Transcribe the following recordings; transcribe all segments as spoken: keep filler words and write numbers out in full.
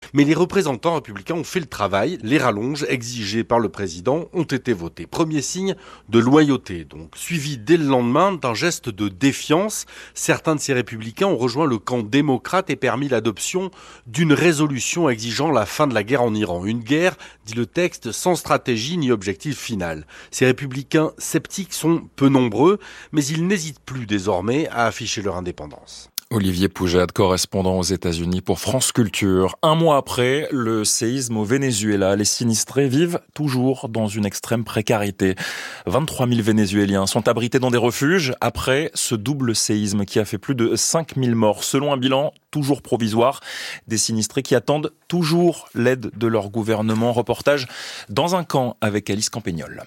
Mais les représentants républicains ont fait le travail. Les rallonges exigées par le président ont été votées. Premier signe de loyauté, donc, suivi dès le lendemain d'un geste de défiance. Certains de ces républicains ont rejoint le camp démocrate et permis l'adoption d'une résolution exigeant la fin de la guerre en Iran. Une guerre, dit le texte, sans stratégie ni objectif final. Ces républicains sceptiques sont peu nombreux, mais ils n'hésitent plus désormais à afficher leur indépendance. Olivier Poujade, correspondant aux États-Unis pour France Culture. Un mois après le séisme au Venezuela, les sinistrés vivent toujours dans une extrême précarité. vingt-trois mille Vénézuéliens sont abrités dans des refuges après ce double séisme qui a fait plus de cinq mille morts. Selon un bilan toujours provisoire, des sinistrés qui attendent toujours l'aide de leur gouvernement. Reportage dans un camp avec Alice Campagnol.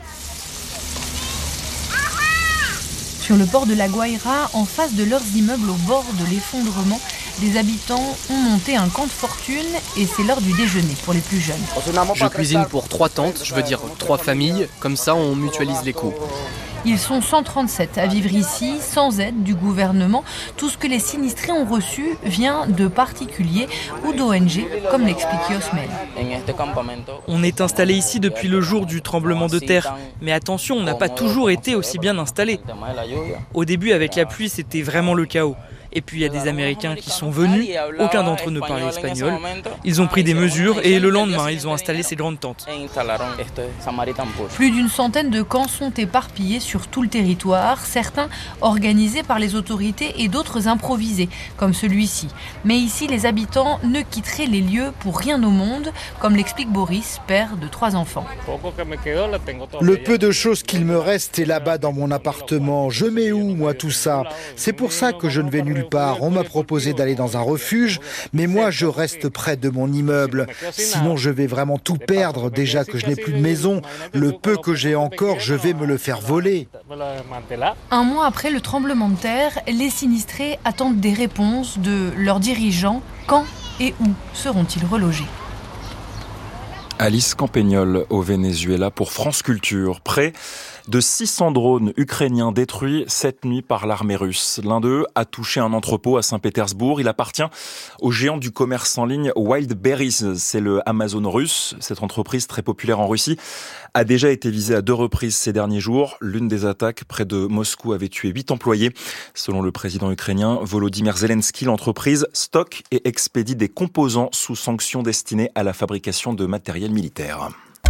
Sur le port de la Guaira, en face de leurs immeubles au bord de l'effondrement, des habitants ont monté un camp de fortune et c'est l'heure du déjeuner pour les plus jeunes. Je cuisine pour trois tantes, je veux dire trois familles, comme ça on mutualise les coûts. Ils sont cent trente-sept à vivre ici, sans aide du gouvernement. Tout ce que les sinistrés ont reçu vient de particuliers ou d'O N G, comme l'explique Yosmel. On est installé ici depuis le jour du tremblement de terre. Mais attention, on n'a pas toujours été aussi bien installé. Au début, avec la pluie, c'était vraiment le chaos. Et puis il y a des Américains qui sont venus, aucun d'entre eux ne parlait espagnol. Ils ont pris des mesures et le lendemain, ils ont installé ces grandes tentes. Plus d'une centaine de camps sont éparpillés sur tout le territoire, certains organisés par les autorités et d'autres improvisés, comme celui-ci. Mais ici, les habitants ne quitteraient les lieux pour rien au monde, comme l'explique Boris, père de trois enfants. Le peu de choses qu'il me reste est là-bas dans mon appartement. Je mets où, moi, tout ça? C'est pour ça que je ne vais nulle part. On m'a proposé d'aller dans un refuge, mais moi je reste près de mon immeuble. Sinon je vais vraiment tout perdre, déjà que je n'ai plus de maison. Le peu que j'ai encore, je vais me le faire voler. Un mois après le tremblement de terre, les sinistrés attendent des réponses de leurs dirigeants. Quand et où seront-ils relogés ? Alice Campagnol au Venezuela pour France Culture. Près de six cents drones ukrainiens détruits cette nuit par l'armée russe. L'un d'eux a touché un entrepôt à Saint-Pétersbourg. Il appartient au géant du commerce en ligne Wildberries. C'est le Amazon russe. Cette entreprise très populaire en Russie a déjà été visée à deux reprises ces derniers jours. L'une des attaques près de Moscou avait tué huit employés. Selon le président ukrainien Volodymyr Zelensky, l'entreprise stocke et expédie des composants sous sanction destinés à la fabrication de matériel militaire.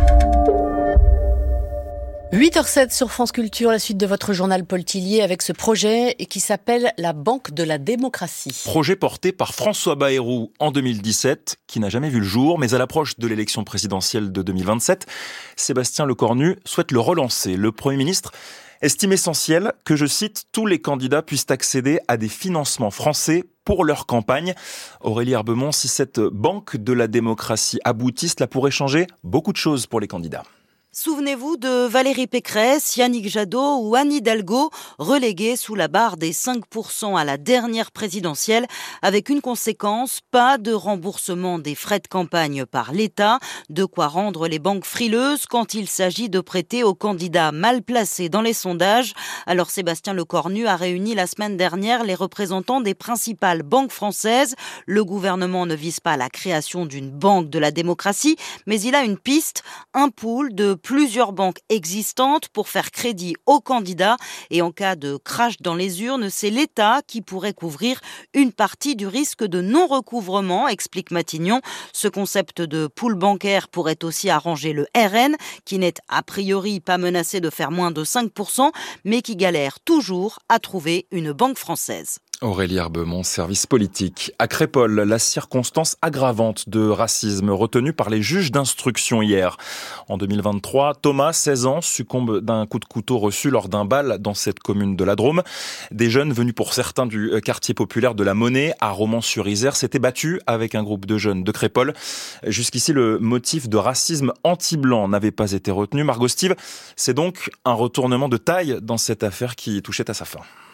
huit heures zéro sept sur France Culture, la suite de votre journal Paul Tillier avec ce projet qui s'appelle la Banque de la démocratie. Projet porté par François Bayrou en deux mille dix-sept, qui n'a jamais vu le jour, mais à l'approche de l'élection présidentielle de deux mille vingt-sept, Sébastien Lecornu souhaite le relancer. Le Premier ministre estime essentiel que, je cite, tous les candidats puissent accéder à des financements français pour leur campagne. Aurélie Herbemont, si cette Banque de la démocratie aboutit, cela pourrait changer beaucoup de choses pour les candidats. Souvenez-vous de Valérie Pécresse, Yannick Jadot ou Anne Hidalgo, relégués sous la barre des cinq pour cent à la dernière présidentielle, avec une conséquence, pas de remboursement des frais de campagne par l'État, de quoi rendre les banques frileuses quand il s'agit de prêter aux candidats mal placés dans les sondages. Alors Sébastien Lecornu a réuni la semaine dernière les représentants des principales banques françaises. Le gouvernement ne vise pas la création d'une banque de la démocratie, mais il a une piste, un pool de plusieurs banques existantes pour faire crédit aux candidats. Et en cas de crash dans les urnes, c'est l'État qui pourrait couvrir une partie du risque de non-recouvrement, explique Matignon. Ce concept de pool bancaire pourrait aussi arranger le R N, qui n'est a priori pas menacé de faire moins de cinq pour cent, mais qui galère toujours à trouver une banque française. Aurélie Herbemont, service politique. À Crépol, la circonstance aggravante de racisme retenue par les juges d'instruction hier. En deux mille vingt-trois, Thomas, seize ans, succombe d'un coup de couteau reçu lors d'un bal dans cette commune de la Drôme. Des jeunes venus pour certains du quartier populaire de la Monnaie à Romans-sur-Isère s'étaient battus avec un groupe de jeunes de Crépol. Jusqu'ici, le motif de racisme anti-blanc n'avait pas été retenu. Margot Steve, c'est donc un retournement de taille dans cette affaire qui touchait à sa fin.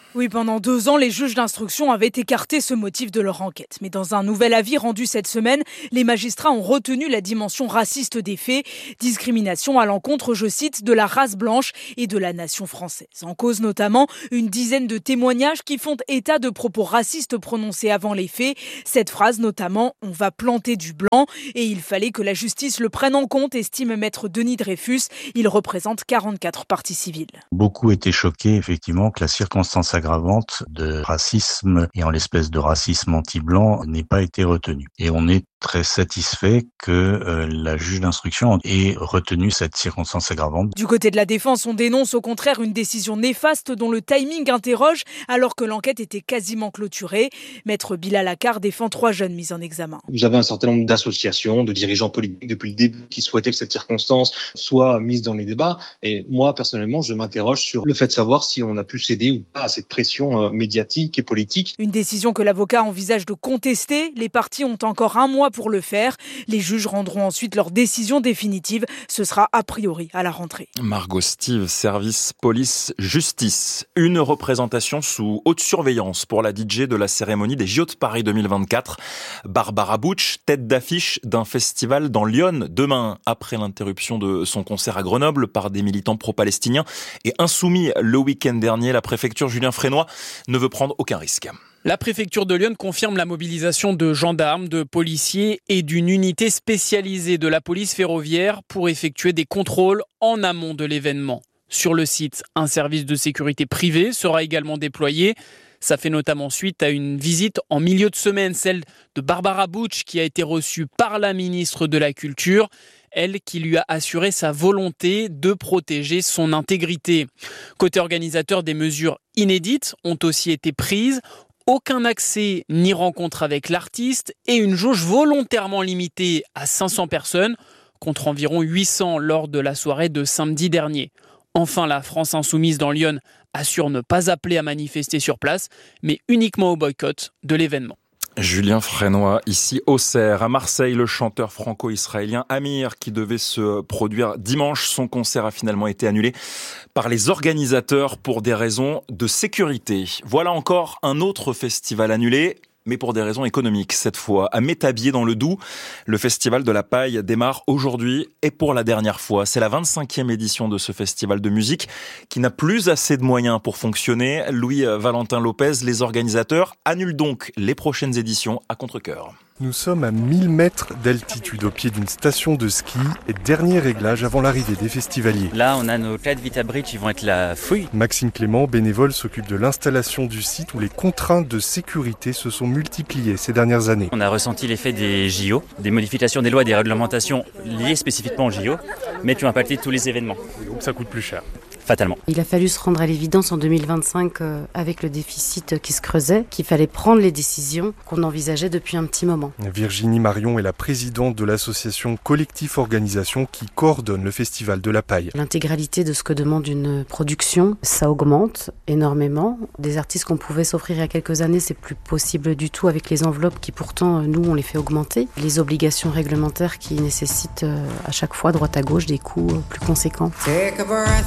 Oui, pendant deux ans, les juges d'instruction avaient écarté ce motif de leur enquête. Mais dans un nouvel avis rendu cette semaine, les magistrats ont retenu la dimension raciste des faits. Discrimination à l'encontre, je cite, de la race blanche et de la nation française. En cause notamment une dizaine de témoignages qui font état de propos racistes prononcés avant les faits. Cette phrase notamment, on va planter du blanc. Et il fallait que la justice le prenne en compte, estime maître Denis Dreyfus. Il représente quarante-quatre parties civiles. Beaucoup étaient choqués effectivement que la circonstance aggravante de racisme et en l'espèce de racisme anti-blanc n'ait pas été retenue. Et on est très satisfait que euh, la juge d'instruction ait retenu cette circonstance aggravante. Du côté de la défense, on dénonce au contraire une décision néfaste dont le timing interroge alors que l'enquête était quasiment clôturée. Maître Bilal Akar défend trois jeunes mis en examen. Vous avez un certain nombre d'associations, de dirigeants politiques depuis le début qui souhaitaient que cette circonstance soit mise dans les débats. Et moi, personnellement, je m'interroge sur le fait de savoir si on a pu céder ou pas à cette pression euh, médiatique et politique. Une décision que l'avocat envisage de contester. Les parties ont encore un mois pour le faire. Les juges rendront ensuite leur décision définitive. Ce sera a priori à la rentrée. Margot Steve, service police-justice. Une représentation sous haute surveillance pour la D J de la cérémonie des J O de Paris deux mille vingt-quatre. Barbara Butch, tête d'affiche d'un festival dans Lyon demain, après l'interruption de son concert à Grenoble par des militants pro-palestiniens et insoumis le week-end dernier. La préfecture Julien Frénois ne veut prendre aucun risque. La préfecture de Lyon confirme la mobilisation de gendarmes, de policiers et d'une unité spécialisée de la police ferroviaire pour effectuer des contrôles en amont de l'événement. Sur le site, un service de sécurité privé sera également déployé. Ça fait notamment suite à une visite en milieu de semaine, celle de Barbara Butch, qui a été reçue par la ministre de la Culture. Elle qui lui a assuré sa volonté de protéger son intégrité. Côté organisateur, des mesures inédites ont aussi été prises. Aucun accès ni rencontre avec l'artiste et une jauge volontairement limitée à cinq cents personnes contre environ huit cents lors de la soirée de samedi dernier. Enfin, la France insoumise dans Lyon assure ne pas appeler à manifester sur place, mais uniquement au boycott de l'événement. Julien Frénois, ici Auxerre. À Marseille, le chanteur franco-israélien Amir, qui devait se produire dimanche, son concert a finalement été annulé par les organisateurs pour des raisons de sécurité. Voilà encore un autre festival annulé, mais pour des raisons économiques. Cette fois, à Métabier dans le Doubs, le festival de la paille démarre aujourd'hui et pour la dernière fois. C'est la vingt-cinquième édition de ce festival de musique qui n'a plus assez de moyens pour fonctionner. Louis-Valentin Lopez, les organisateurs annulent donc les prochaines éditions à contre-cœur. Nous sommes à mille mètres d'altitude au pied d'une station de ski et dernier réglage avant l'arrivée des festivaliers. Là, on a nos quatre VitaBridge qui vont être la fouille. Maxime Clément, bénévole, s'occupe de l'installation du site où les contraintes de sécurité se sont multipliées ces dernières années. On a ressenti l'effet des J O, des modifications des lois, des réglementations liées spécifiquement aux J O, mais qui ont impacté tous les événements. Donc ça coûte plus cher. Fatalement. Il a fallu se rendre à l'évidence en deux mille vingt-cinq euh, avec le déficit qui se creusait, qu'il fallait prendre les décisions qu'on envisageait depuis un petit moment. Virginie Marion est la présidente de l'association Collectif Organisation qui coordonne le Festival de la Paille. L'intégralité de ce que demande une production, ça augmente énormément. Des artistes qu'on pouvait s'offrir il y a quelques années, c'est plus possible du tout avec les enveloppes qui pourtant, nous, on les fait augmenter. Les obligations réglementaires qui nécessitent euh, à chaque fois, droite à gauche, des coûts euh, plus conséquents. Take a breath.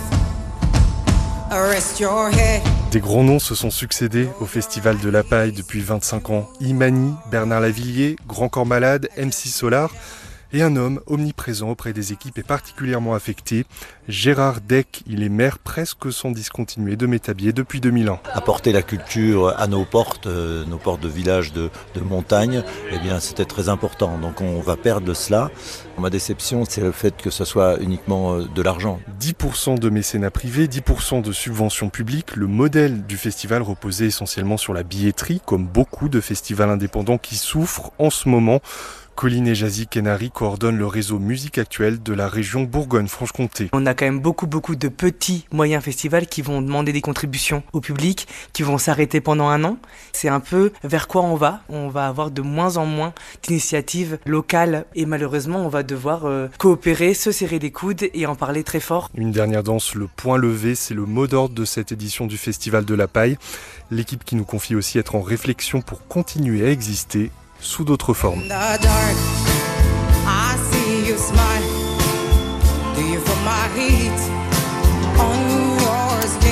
Des grands noms se sont succédés au Festival de la Paille depuis vingt-cinq ans. Imani, Bernard Lavillier, Grand Corps Malade, M six Solar et un homme omniprésent auprès des équipes et particulièrement affecté, Gérard Deck. Il est maire presque sans discontinuer de Métabier depuis deux mille un. Apporter la culture à nos portes, euh, nos portes de villages de, de montagne, eh bien c'était très important. Donc on va perdre cela. Ma déception, c'est le fait que ce soit uniquement de l'argent. dix pour cent de mécénat privé, dix pour cent de subventions publiques. Le modèle du festival reposait essentiellement sur la billetterie, comme beaucoup de festivals indépendants qui souffrent en ce moment. Colline et Jazzy Kenari coordonnent le réseau Musique Actuelle de la région Bourgogne-Franche-Comté. On a quand même beaucoup beaucoup de petits moyens festivals qui vont demander des contributions au public, qui vont s'arrêter pendant un an. C'est un peu vers quoi on va. On va avoir de moins en moins d'initiatives locales et malheureusement on va devoir euh, coopérer, se serrer les coudes et en parler très fort. Une dernière danse, le point levé, c'est le mot d'ordre de cette édition du Festival de la Paille. L'équipe qui nous confie aussi être en réflexion pour continuer à exister sous d'autres formes.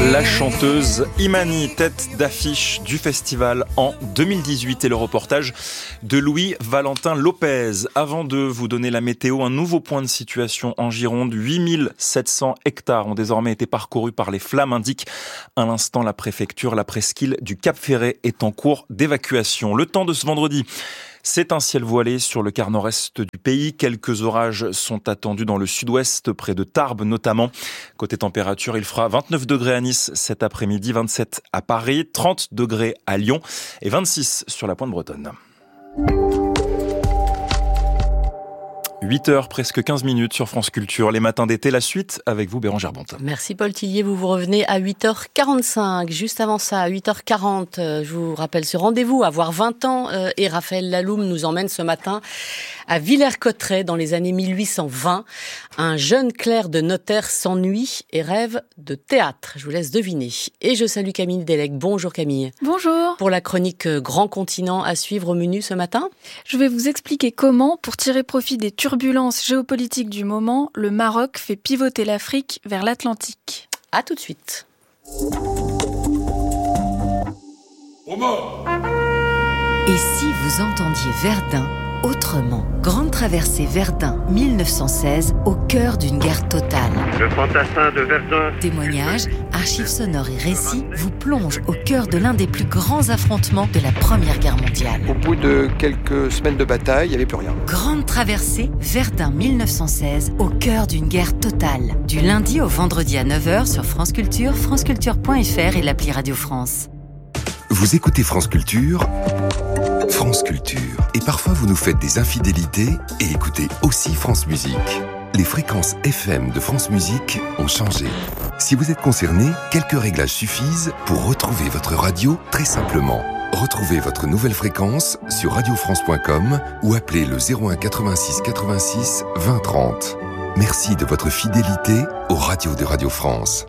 La chanteuse Imani, tête d'affiche du festival en deux mille dix-huit, et le reportage de Louis-Valentin Lopez. Avant de vous donner la météo, un nouveau point de situation en Gironde. huit mille sept cents hectares ont désormais été parcourus par les flammes, indique à l'instant la préfecture. La presqu'île du Cap-Ferret est en cours d'évacuation. Le temps de ce vendredi, c'est un ciel voilé sur le quart nord-est du pays. Quelques orages sont attendus dans le sud-ouest, près de Tarbes notamment. Côté température, il fera vingt-neuf degrés à Nice cet après-midi, vingt-sept à Paris, trente degrés à Lyon et vingt-six sur la Pointe bretonne. huit heures, presque quinze minutes sur France Culture. Les matins d'été, la suite avec vous, Bérangère Bonte. Merci Paul Tillier, vous vous revenez à huit heures quarante-cinq. Juste avant ça, à huit heures quarante, je vous rappelle ce rendez-vous, avoir vingt ans. Et Raphaël Laloum nous emmène ce matin à Villers-Cotterêts dans les années mille huit cent vingt. Un jeune clerc de notaire s'ennuie et rêve de théâtre. Je vous laisse deviner. Et je salue Camille Delec. Bonjour Camille. Bonjour. Pour la chronique Grand Continent à suivre au menu ce matin. Je vais vous expliquer comment, pour tirer profit des turbulences géopolitiques du moment, le Maroc fait pivoter l'Afrique vers l'Atlantique. À tout de suite. Et si vous entendiez Verdun autrement? Grande traversée Verdun mille neuf cent seize, au cœur d'une guerre totale. Le fantassin de Verdun. Témoignages, archives sonores et récits vous plongent au cœur de l'un des plus grands affrontements de la Première Guerre mondiale. Au bout de quelques semaines de bataille, il n'y avait plus rien. Grande traversée Verdun mille neuf cent seize, au cœur d'une guerre totale. Du lundi au vendredi à neuf heures sur France Culture, franceculture point f r et l'appli Radio France. Vous écoutez France Culture, France Culture. Et parfois vous nous faites des infidélités et écoutez aussi France Musique. Les fréquences F M de France Musique ont changé. Si vous êtes concerné, quelques réglages suffisent pour retrouver votre radio très simplement. Retrouvez votre nouvelle fréquence sur radio france point com ou appelez le zéro un quatre-vingt-six quatre-vingt-six vingt trente. Merci de votre fidélité aux radios de Radio France.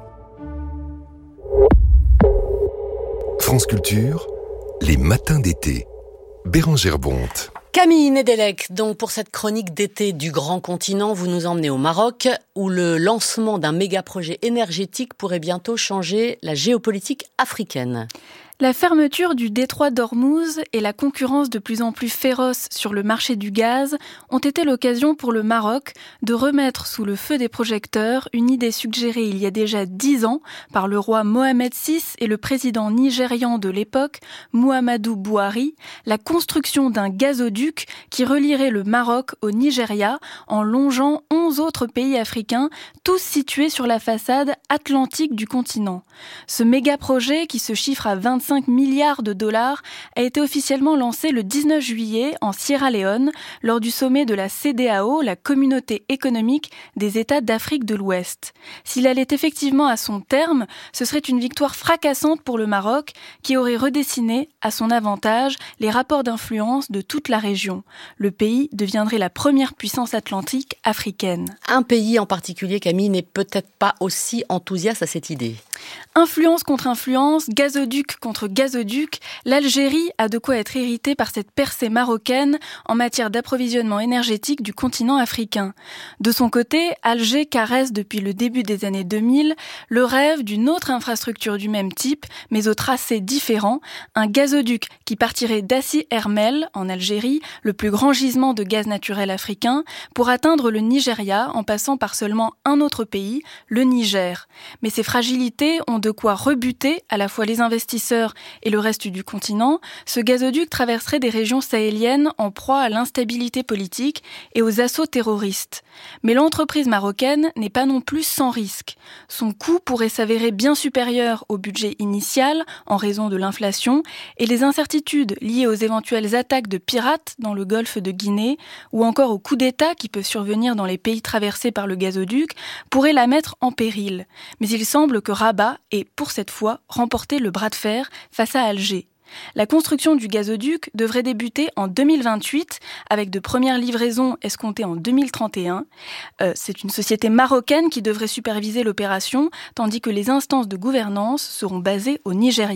France Culture, les matins d'été. Bérangère Bonte. Camille Nedelec, donc pour cette chronique d'été du Grand Continent, vous nous emmenez au Maroc, où le lancement d'un méga-projet énergétique pourrait bientôt changer la géopolitique africaine. La fermeture du détroit d'Ormuz et la concurrence de plus en plus féroce sur le marché du gaz ont été l'occasion pour le Maroc de remettre sous le feu des projecteurs une idée suggérée il y a déjà dix ans par le roi Mohamed six et le président nigérian de l'époque, Muhammadu Buhari, la construction d'un gazoduc qui relierait le Maroc au Nigeria en longeant onze autres pays africains, tous situés sur la façade atlantique du continent. Ce méga-projet, qui se chiffre à vingt-cinq milliards de dollars, a été officiellement lancé le dix-neuf juillet en Sierra Leone lors du sommet de la C D A O, la Communauté économique des États d'Afrique de l'Ouest. S'il allait effectivement à son terme, ce serait une victoire fracassante pour le Maroc qui aurait redessiné à son avantage les rapports d'influence de toute la région. Le pays deviendrait la première puissance atlantique africaine. Un pays en particulier, Camille, n'est peut-être pas aussi enthousiaste à cette idée. Influence contre influence, gazoduc contre gazoduc, l'Algérie a de quoi être irritée par cette percée marocaine en matière d'approvisionnement énergétique du continent africain. De son côté, Alger caresse depuis le début des années deux mille le rêve d'une autre infrastructure du même type, mais au tracé différent, un gazoduc qui partirait d'Assi Hermel, en Algérie, le plus grand gisement de gaz naturel africain, pour atteindre le Nigeria en passant par seulement un autre pays, le Niger. Mais ces fragilités ont de quoi rebuter à la fois les investisseurs et le reste du continent. Ce gazoduc traverserait des régions sahéliennes en proie à l'instabilité politique et aux assauts terroristes. Mais l'entreprise marocaine n'est pas non plus sans risque. Son coût pourrait s'avérer bien supérieur au budget initial en raison de l'inflation et les incertitudes liées aux éventuelles attaques de pirates dans le golfe de Guinée ou encore aux coups d'État qui peuvent survenir dans les pays traversés par le gazoduc pourraient la mettre en péril. Mais il semble que Rabat ait, pour cette fois, remporté le bras de fer face à Alger. La construction du gazoduc devrait débuter en deux mille vingt-huit, avec de premières livraisons escomptées en deux mille trente et un. Euh, c'est une société marocaine qui devrait superviser l'opération, tandis que les instances de gouvernance seront basées au Nigeria.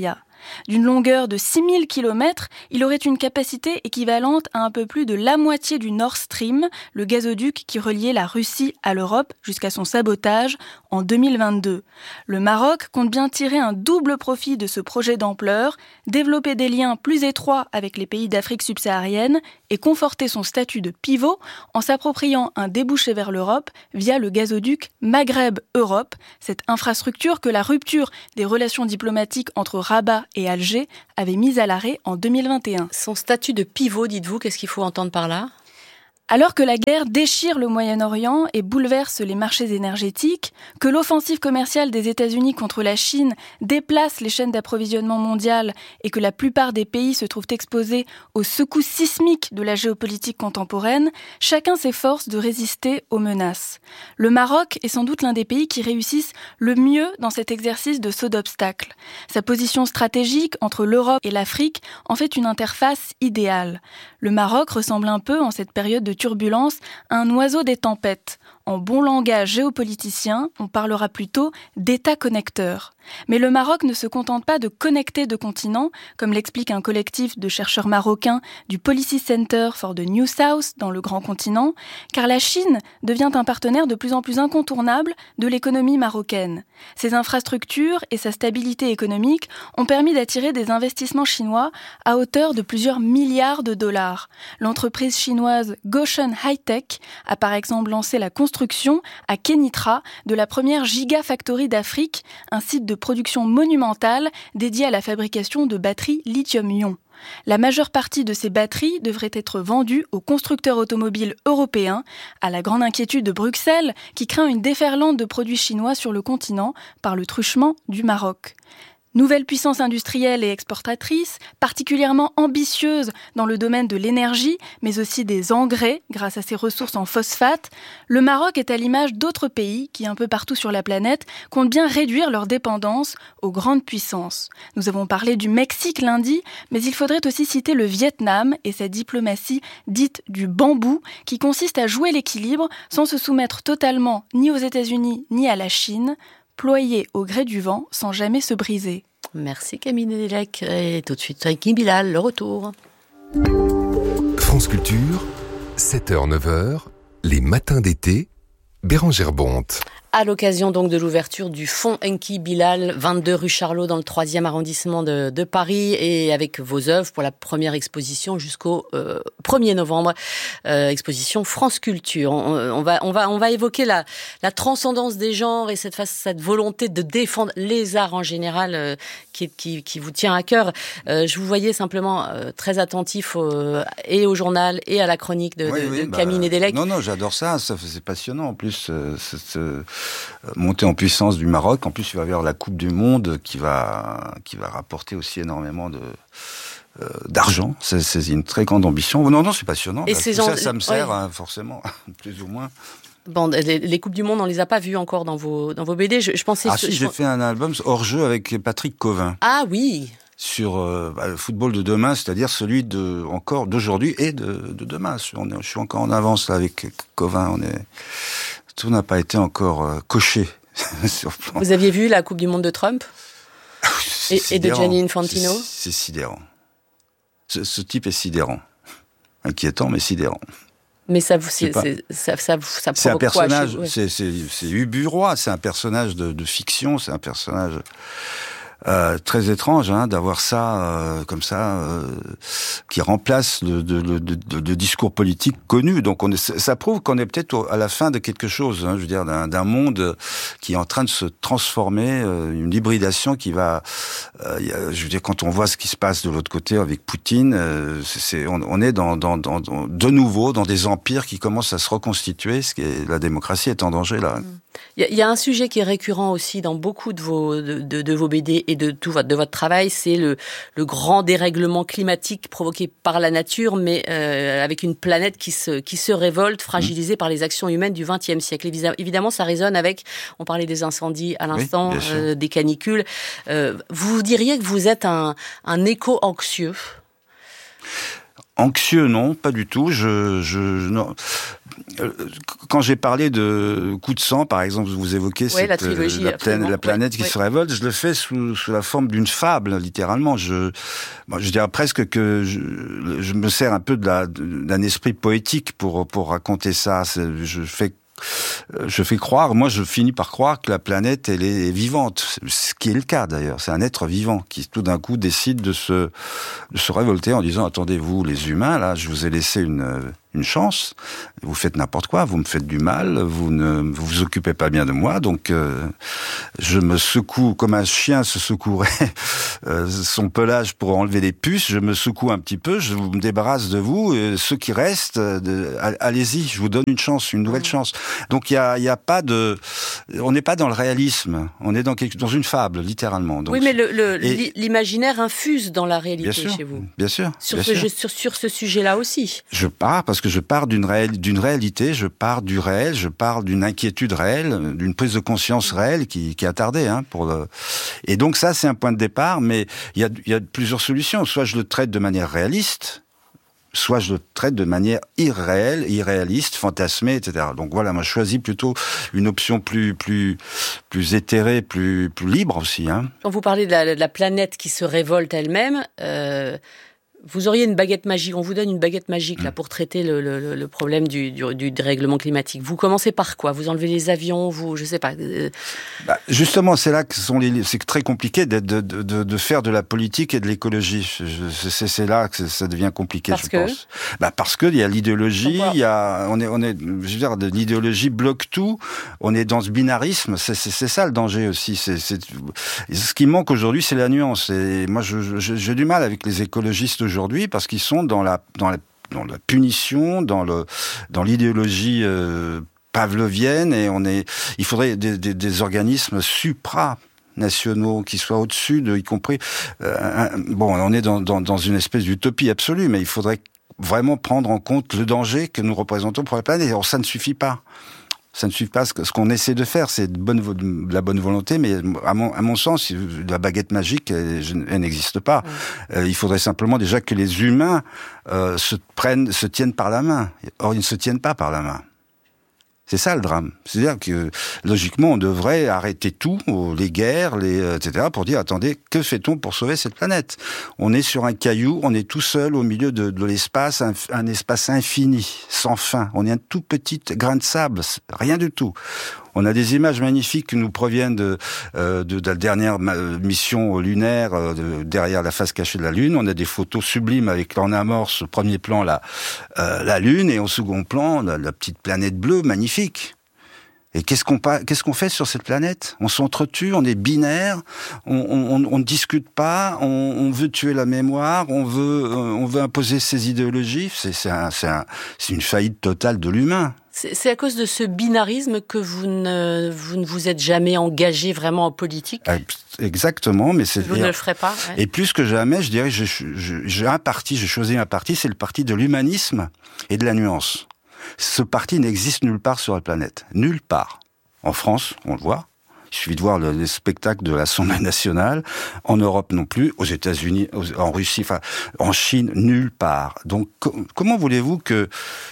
D'une longueur de six mille kilomètres, il aurait une capacité équivalente à un peu plus de la moitié du Nord Stream, le gazoduc qui reliait la Russie à l'Europe jusqu'à son sabotage en deux mille vingt-deux. Le Maroc compte bien tirer un double profit de ce projet d'ampleur, développer des liens plus étroits avec les pays d'Afrique subsaharienne et conforter son statut de pivot en s'appropriant un débouché vers l'Europe via le gazoduc Maghreb-Europe, cette infrastructure que la rupture des relations diplomatiques entre Rabat et Alger avait mise à l'arrêt en deux mille vingt et un. Son statut de pivot, dites-vous, qu'est-ce qu'il faut entendre par là ? Alors que la guerre déchire le Moyen-Orient et bouleverse les marchés énergétiques, que l'offensive commerciale des États-Unis contre la Chine déplace les chaînes d'approvisionnement mondiales et que la plupart des pays se trouvent exposés aux secousses sismiques de la géopolitique contemporaine, chacun s'efforce de résister aux menaces. Le Maroc est sans doute l'un des pays qui réussissent le mieux dans cet exercice de saut d'obstacles. Sa position stratégique entre l'Europe et l'Afrique en fait une interface idéale. Le Maroc ressemble un peu, en cette période de turbulence, à un oiseau des tempêtes. En bon langage géopoliticien, on parlera plutôt d'État connecteur. Mais le Maroc ne se contente pas de connecter deux continents, comme l'explique un collectif de chercheurs marocains du Policy Center for the New South dans le Grand Continent, car la Chine devient un partenaire de plus en plus incontournable de l'économie marocaine. Ses infrastructures et sa stabilité économique ont permis d'attirer des investissements chinois à hauteur de plusieurs milliards de dollars. L'entreprise chinoise Goshen High-Tech a par exemple lancé la construction à Kenitra de la première Gigafactory d'Afrique, un site de production monumentale dédié à la fabrication de batteries lithium-ion. La majeure partie de ces batteries devrait être vendue aux constructeurs automobiles européens, à la grande inquiétude de Bruxelles, qui craint une déferlante de produits chinois sur le continent par le truchement du Maroc. Nouvelle puissance industrielle et exportatrice, particulièrement ambitieuse dans le domaine de l'énergie, mais aussi des engrais grâce à ses ressources en phosphate, le Maroc est à l'image d'autres pays qui, un peu partout sur la planète, comptent bien réduire leur dépendance aux grandes puissances. Nous avons parlé du Mexique lundi, mais il faudrait aussi citer le Vietnam et sa diplomatie dite du bambou, qui consiste à jouer l'équilibre sans se soumettre totalement ni aux États-Unis ni à la Chine, ployé au gré du vent sans jamais se briser. Merci Camille Nedelec. Et tout de suite avec Guy Bilal, le retour. France Culture, sept heures neuf heures, les matins d'été, Bérangère Bonte. À l'occasion donc de l'ouverture du Fonds Enki Bilal, vingt-deux rue Charlot dans le troisième arrondissement de, de Paris, et avec vos œuvres pour la première exposition jusqu'au euh, premier novembre, euh, exposition France Culture. On, on va on va on va évoquer la la transcendance des genres et cette cette volonté de défendre les arts en général euh, qui qui qui vous tient à cœur. Euh, je vous voyais simplement euh, très attentif au, et au journal et à la chronique de, oui, de, oui, de bah, Camille Nedelec. Non non, j'adore ça, ça c'est passionnant en plus. Euh, c'est, euh, montée en puissance du Maroc. En plus, il va y avoir la Coupe du Monde qui va, qui va rapporter aussi énormément de, euh, d'argent. C'est, c'est une très grande ambition. Non, non, c'est passionnant. Et Bah, ces tout gens... ça, ça me sert, ouais. hein, forcément, plus ou moins. Bon, les, les Coupes du Monde, on les a pas vues encore dans vos, dans vos B D. Je, je pensais... Ah si, je... j'ai fait un album hors jeu avec Patrick Covin. Ah oui. Sur euh, bah, le football de demain, c'est-à-dire celui de encore d'aujourd'hui et de, de demain. On est, je suis encore en avance là, avec Covin. On est... Tout n'a pas été encore euh, coché sur le plan. Vous aviez vu la Coupe du Monde de Trump et, et de Gianni Infantino? C'est, c'est sidérant. Ce, ce type est sidérant. Inquiétant, mais sidérant. Mais ça vous, c'est, c'est, ça, ça, ça provoque c'est un personnage, quoi, ouais. c'est, c'est, c'est Ubu Roi, c'est un personnage de, de fiction, c'est un personnage... Euh, très étrange hein, d'avoir ça euh, comme ça euh, qui remplace le, de, de, de, de discours politiques connus. Donc on est, ça prouve qu'on est peut-être à la fin de quelque chose. Hein, je veux dire d'un, d'un monde qui est en train de se transformer, euh, une hybridation qui va. Euh, y a, je veux dire quand on voit ce qui se passe de l'autre côté avec Poutine, euh, c'est, c'est, on, on est dans, dans, dans, dans de nouveau dans des empires qui commencent à se reconstituer. Ce qui est, la démocratie est en danger là. Il y, y a un sujet qui est récurrent aussi dans beaucoup de vos de, de, de vos B D et de tout votre de votre travail, c'est le le grand dérèglement climatique provoqué par la nature, mais euh, avec une planète qui se qui se révolte, fragilisée mmh. par les actions humaines du vingtième siècle. Évidemment, ça résonne avec. On parlait des incendies à l'instant, oui, euh, des canicules. Euh, vous diriez que vous êtes un un éco anxieux? Anxieux, non, pas du tout. Je, je, non. quand j'ai parlé de coup de sang, par exemple, vous évoquez ouais, cette, la, trilogie, la, planète, la planète ouais, qui ouais. se révolte, je le fais sous, sous la forme d'une fable, littéralement. Je, bon, je dirais presque que je, je me sers un peu de la, d'un esprit poétique pour, pour raconter ça. C'est, je fais Je fais croire, moi je finis par croire que la planète elle est vivante, ce qui est le cas d'ailleurs. C'est un être vivant qui tout d'un coup décide de se, de se révolter en disant attendez vous les humains là, je vous ai laissé une une chance, vous faites n'importe quoi, vous me faites du mal, vous ne vous, vous occupez pas bien de moi, donc euh, je me secoue comme un chien se secouerait euh, son pelage pour enlever les puces, je me secoue un petit peu, je me débarrasse de vous, et ceux qui restent, de, allez-y, je vous donne une chance, une nouvelle chance. Donc il y a, y a pas de, on n'est pas dans le réalisme, on est dans, quelque, dans une fable, littéralement. Donc, oui, mais le, le, et, l'imaginaire infuse dans la réalité bien sûr, chez vous. Bien sûr. Sur, bien ce, sûr. sur, sur ce sujet-là aussi. Je pars parce que je pars d'une, réel, d'une réalité, je pars du réel, je pars d'une inquiétude réelle, d'une prise de conscience réelle qui, qui a tardé. Hein, pour le... Et donc ça, c'est un point de départ, mais il y a, y a plusieurs solutions. Soit je le traite de manière réaliste, soit je le traite de manière irréelle, irréaliste, fantasmée, et cetera. Donc voilà, moi je choisis plutôt une option plus plus plus éthérée, plus plus libre aussi. Hein. Quand vous parlez de la, de la planète qui se révolte elle-même, euh, vous auriez une baguette magique. On vous donne une baguette magique là pour traiter le, le, le problème du, du, du dérèglement climatique. Vous commencez par quoi ? Vous enlevez les avions, vous, je sais pas. Euh... Bah, justement, c'est là que sont les, c'est très compliqué de, de, de, de faire de la politique et de l'écologie. Je, c'est, c'est là que ça devient compliqué, parce je que... pense. Bah parce que il y a l'idéologie, il y a, on est, on est, je veux dire, de l'idéologie bloque tout. On est dans ce binarisme. C'est, c'est, c'est ça le danger aussi. C'est, c'est, ce qui manque aujourd'hui, c'est la nuance. Et moi, je, je, j'ai du mal avec les écologistes aujourd'hui. Aujourd'hui, parce qu'ils sont dans la, dans la, dans la punition, dans, le, dans l'idéologie euh, pavlovienne, et on est, il faudrait des, des, des organismes supranationaux qui soient au-dessus de, y compris, euh, un, bon, on est dans, dans, dans une espèce d'utopie absolue, mais il faudrait vraiment prendre en compte le danger que nous représentons pour la planète. Alors, ça ne suffit pas. Ça ne suffit pas. Ce qu'on essaie de faire, c'est de, bonne, de la bonne volonté, mais à mon, à mon sens, la baguette magique, elle, elle n'existe pas. Ouais. Euh, il faudrait simplement déjà que les humains euh, se prennent, se tiennent par la main. Or, ils ne se tiennent pas par la main. C'est ça le drame. C'est-à-dire que logiquement, on devrait arrêter tout, les guerres, les et cetera, pour dire attendez, que fait-on pour sauver cette planète ? On est sur un caillou, on est tout seul au milieu de, de l'espace, un, un espace infini, sans fin. On est un tout petit grain de sable, rien du tout. On a des images magnifiques qui nous proviennent de, euh, de, de la dernière mission lunaire euh, de, derrière la face cachée de la Lune. On a des photos sublimes avec en amorce, au premier plan, la, euh, la Lune, et au second plan, la, la petite planète bleue magnifique. Et qu'est-ce qu'on, qu'est-ce qu'on fait sur cette planète ? On s'entretue, on est binaire, on, on, on ne discute pas, on, on veut tuer la mémoire, on veut, on veut imposer ses idéologies. C'est, c'est, un, c'est, un, c'est une faillite totale de l'humain. C'est à cause de ce binarisme que vous ne vous, ne vous êtes jamais engagé vraiment en politique ? Exactement, mais c'est... Vous ne le ferez pas. Ouais. Et plus que jamais, je dirais, j'ai, j'ai un parti, j'ai choisi un parti, c'est le parti de l'humanisme et de la nuance. Ce parti n'existe nulle part sur la planète. Nulle part. En France, on le voit. Il suffit de voir le, les spectacles de l'Assemblée nationale. En Europe non plus. Aux États-Unis, en Russie, enfin, en Chine, nulle part. Donc, com- comment voulez-vous que...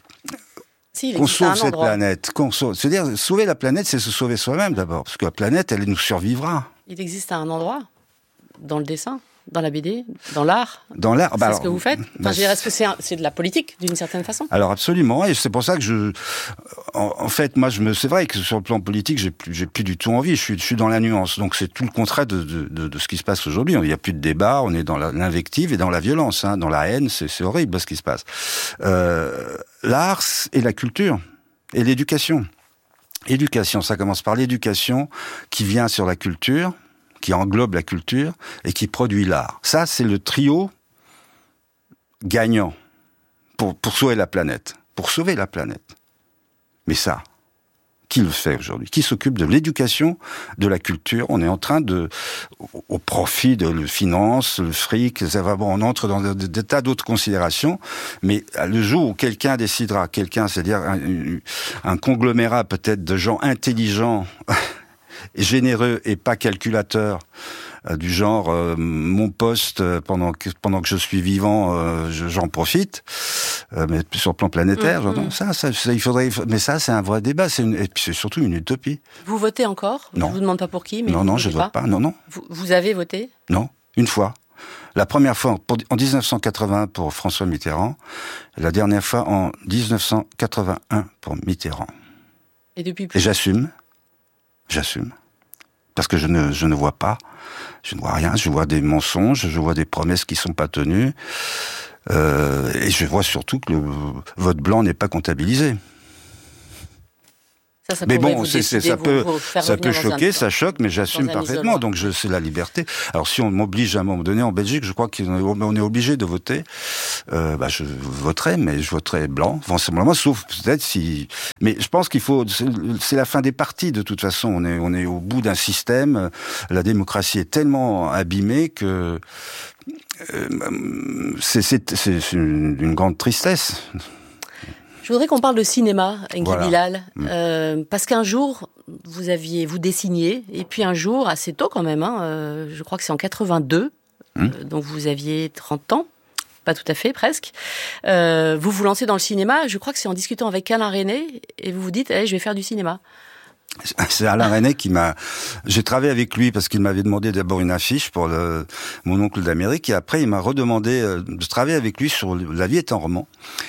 Si, qu'on sauve cette endroit. planète, qu'on sauve. C'est-à-dire, sauver la planète, c'est se sauver soi-même d'abord, parce que la planète, elle nous survivra. Il existe à un endroit, dans le dessin, dans la B D, dans l'art. Dans l'art, c'est bah ce alors, que vous faites. Enfin, bah, je dirais, est-ce que c'est, un, c'est de la politique d'une certaine façon ? Alors absolument, et c'est pour ça que je, en, en fait, moi, je me, c'est vrai que sur le plan politique, j'ai plus, j'ai plus du tout envie. Je suis, je suis dans la nuance. Donc c'est tout le contraire de, de, de, de ce qui se passe aujourd'hui. Il n'y a plus de débat, on est dans la, l'invective et dans la violence, hein, dans la haine. C'est, c'est horrible ce qui se passe. Euh, l'art et la culture. Et l'éducation. Éducation, ça commence par l'éducation qui vient sur la culture, qui englobe la culture et qui produit l'art. Ça, c'est le trio gagnant pour, pour sauver la planète. Pour sauver la planète. Mais ça, qui le fait aujourd'hui ? Qui s'occupe de l'éducation, de la culture ? On est en train de, au, au profit de la finance, le fric, ça va, bon, on entre dans des, des tas d'autres considérations, mais le jour où quelqu'un décidera, quelqu'un, c'est-à-dire un, un conglomérat peut-être de gens intelligents, généreux et pas calculateurs, euh, du genre euh, mon poste euh, pendant que pendant que je suis vivant, euh, je, j'en profite, euh, mais sur le plan planétaire, mmh, mmh. Ça, ça, ça, il faudrait. Mais ça, c'est un vrai débat. C'est une, et puis c'est surtout une utopie. Vous votez encore ? Non. Je vous demande pas pour qui, mais non, non, je ne vote pas. Non, non. Vous, vous avez voté ? Non, une fois. La première fois pour, en dix-neuf cent quatre-vingt pour François Mitterrand, et la dernière fois en dix-neuf cent quatre-vingt-un pour Mitterrand. Et depuis plus. Et j'assume, j'assume, parce que je ne, je ne vois pas, je ne vois rien, je vois des mensonges, je vois des promesses qui sont pas tenues, euh, et je vois surtout que le vote blanc n'est pas comptabilisé. Ça, ça mais bon, vous c'est, c'est, ça vous, peut, vous ça peut choquer, un, ça choque, mais j'assume parfaitement. Donc, je, c'est la liberté. Alors, si on m'oblige à un moment donné en Belgique, je crois qu'on est obligé de voter. Euh, bah, je voterai, mais je voterai blanc, forcément, sauf peut-être si. Mais je pense qu'il faut. C'est, c'est la fin des partis de toute façon. On est, on est au bout d'un système. La démocratie est tellement abîmée que euh, c'est, c'est, c'est une, une grande tristesse. Je voudrais qu'on parle de cinéma, Enki voilà. Bilal, euh, parce qu'un jour, vous aviez, vous dessiniez, et puis un jour, assez tôt quand même, hein, euh, je crois que c'est en quatre-vingt-deux, mmh. euh, donc vous aviez trente ans, pas tout à fait, presque, euh, vous vous lancez dans le cinéma, je crois que c'est en discutant avec Alain Resnais, et vous vous dites, allez, je vais faire du cinéma. C'est Alain Resnais qui m'a... J'ai travaillé avec lui parce qu'il m'avait demandé d'abord une affiche pour le... mon oncle d'Amérique, et après il m'a redemandé de travailler avec lui sur La vie est un roman.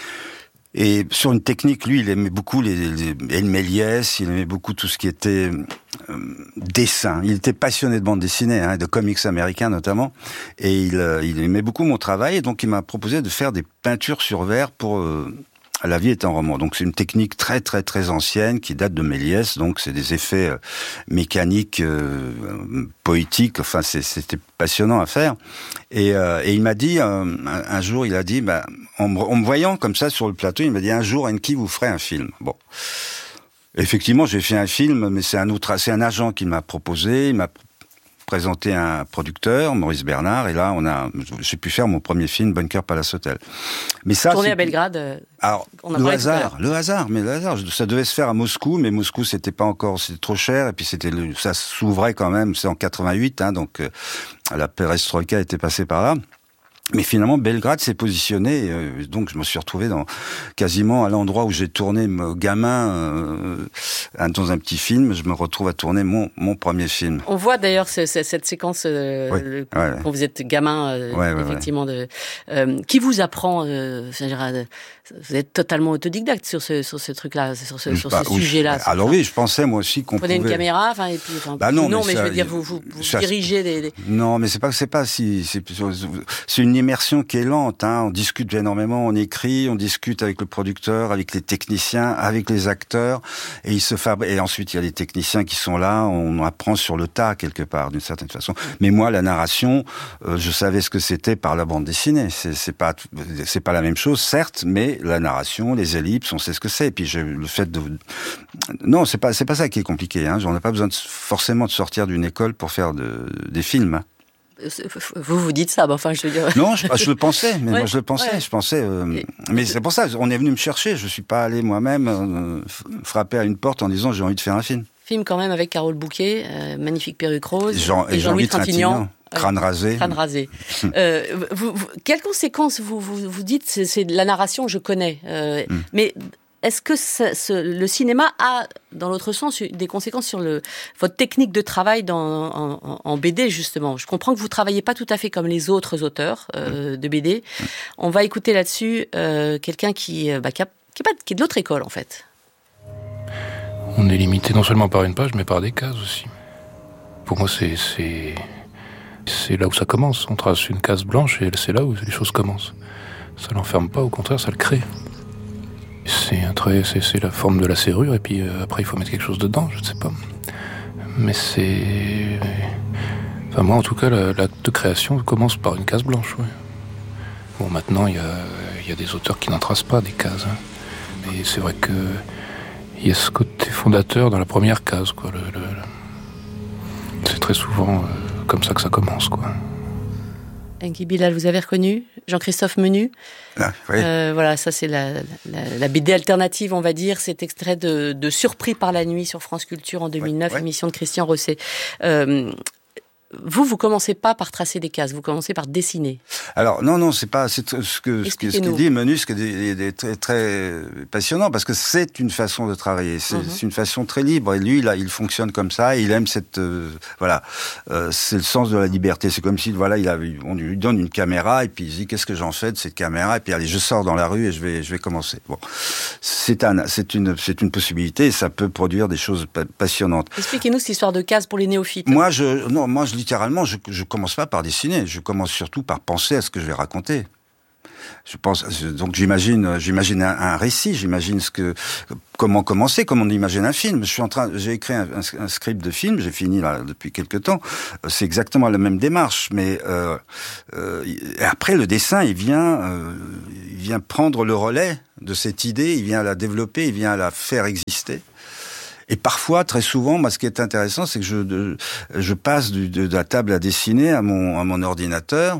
Et sur une technique, lui, il aimait beaucoup les, les El Méliès, il aimait beaucoup tout ce qui était euh, dessin. Il était passionné de bande dessinée, hein, de comics américains notamment, et il, euh, il aimait beaucoup mon travail, et donc il m'a proposé de faire des peintures sur verre pour... Euh, La vie est un roman. Donc c'est une technique très très très ancienne qui date de Méliès. Donc c'est des effets euh, mécaniques, euh, poétiques. Enfin c'est, c'était passionnant à faire. Et, euh, et il m'a dit euh, un, un jour, il a dit, bah, en, me, en me voyant comme ça sur le plateau, il m'a dit un jour, Enki, vous ferez un film. Bon. Effectivement, j'ai fait un film, mais c'est un autre, c'est un agent qui m'a proposé. Il m'a présenté un producteur, Maurice Bernard, et là, on a, j'ai pu faire mon premier film, Bunker Palace Hotel. Mais ça, tourné à Belgrade. Alors, on a le hasard, le hasard, mais le hasard, ça devait se faire à Moscou, mais Moscou, c'était pas encore, c'était trop cher, et puis c'était, le, ça s'ouvrait quand même, c'est en quatre-vingt-huit, hein, donc euh, la perestroïka était passée par là. Mais finalement, Belgrade s'est positionné, euh, donc je me suis retrouvé dans quasiment à l'endroit où j'ai tourné gamin euh, dans un petit film. Je me retrouve à tourner mon mon premier film. On voit d'ailleurs ce, ce, cette séquence euh, oui, le, ouais, quand vous êtes gamin, euh, ouais, ouais, effectivement. Ouais. De, euh, qui vous apprend euh, vous êtes totalement autodidacte sur ce sur ce truc-là, sur ce, sur bah, ce oui, sujet-là. Alors oui, je pensais moi aussi qu'on prenez pouvait... une caméra, enfin et puis. Enfin, bah non, non, mais, mais, mais ça, je veux dire, vous vous, vous ça, dirigez des, des. Non, mais c'est pas c'est pas si c'est, c'est une immersion qui est lente. Hein. On discute énormément, on écrit, on discute avec le producteur, avec les techniciens, avec les acteurs, et il se fabrique. Et ensuite il y a les techniciens qui sont là. On apprend sur le tas quelque part, d'une certaine façon. Mais moi, la narration, euh, je savais ce que c'était par la bande dessinée. C'est, c'est pas c'est pas la même chose, certes, mais la narration, les ellipses, on sait ce que c'est. Et puis je, le fait de non, c'est pas c'est pas ça qui est compliqué. Hein. On n'a pas besoin de, forcément de sortir d'une école pour faire de, des films. Vous vous dites ça, mais enfin, je veux dire. Non, je, je le pensais, mais ouais, moi je le pensais, ouais. je pensais. Euh, Et... Mais c'est pour ça, on est venu me chercher. Je suis pas allé moi-même euh, frapper à une porte en disant j'ai envie de faire un film. Film quand même avec Carole Bouquet, euh, magnifique perruque rose, Jean, et Jean-Louis Trintignant. Crâne rasé. Crâne rasé. euh, vous, vous, quelles conséquences vous, vous, vous dites c'est, c'est de la narration, je connais. Euh, mm. Mais est-ce que ça, ce, le cinéma a, dans l'autre sens, des conséquences sur le, votre technique de travail dans, en, en B D, justement? Je comprends que vous ne travaillez pas tout à fait comme les autres auteurs euh, de B D. Mm. On va écouter là-dessus euh, quelqu'un qui, bah, qui, a, qui, est pas, qui est de l'autre école, en fait. On est limité non seulement par une page, mais par des cases aussi. Pour moi, c'est... c'est... c'est là où ça commence. On trace une case blanche et c'est là où les choses commencent. Ça l'enferme pas, au contraire, ça le crée. C'est un trait, c'est, c'est la forme de la serrure et puis euh, après il faut mettre quelque chose dedans, je ne sais pas. Mais c'est... Enfin moi en tout cas, la, l'acte de création commence par une case blanche, ouais. Bon maintenant il y a, y a des auteurs qui n'en tracent pas des cases. Hein. Mais c'est vrai que il y a ce côté fondateur dans la première case, quoi. Le, le, le... C'est très souvent... Euh, comme ça que ça commence, quoi. Enki Bilal, vous avez reconnu Jean-Christophe Menu. Ah, oui. euh, voilà, ça c'est la, la, la B D alternative, on va dire. Cet extrait de, de Surpris par la nuit sur France Culture en deux mille neuf, oui, oui. Émission de Christian Rosset. Euh, vous, vous commencez pas par tracer des cases, vous commencez par dessiner. Alors non, non, c'est pas c'est ce que ce, que, ce qu'il dit Menu, ce qui est, est très, très passionnant parce que c'est une façon de travailler, c'est, mm-hmm. c'est une façon très libre. Et lui, là, il fonctionne comme ça. Et il aime cette euh, voilà, euh, c'est le sens de la liberté. C'est comme si voilà, il a, on lui donne une caméra et puis il dit qu'est-ce que j'en fais de cette caméra et puis allez, je sors dans la rue et je vais je vais commencer. Bon, c'est un, c'est une c'est une possibilité. Et ça peut produire des choses pa- passionnantes. Expliquez-nous cette histoire de cases pour les néophytes. Moi, je non, moi, je littéralement, je je commence pas par dessiner. Je commence surtout par penser à ce que je vais raconter. Je pense, donc j'imagine, j'imagine un, un récit, j'imagine ce que, comment commencer, comment on imagine un film. Je suis en train, j'ai écrit un, un, un script de film, j'ai fini là depuis quelque temps. C'est exactement la même démarche, mais euh, euh, après le dessin, il vient, euh, il vient prendre le relais de cette idée, il vient la développer, il vient la faire exister. Et parfois, très souvent, moi, ce qui est intéressant, c'est que je, de, je passe du, de, de la table à dessiner à mon, à mon ordinateur.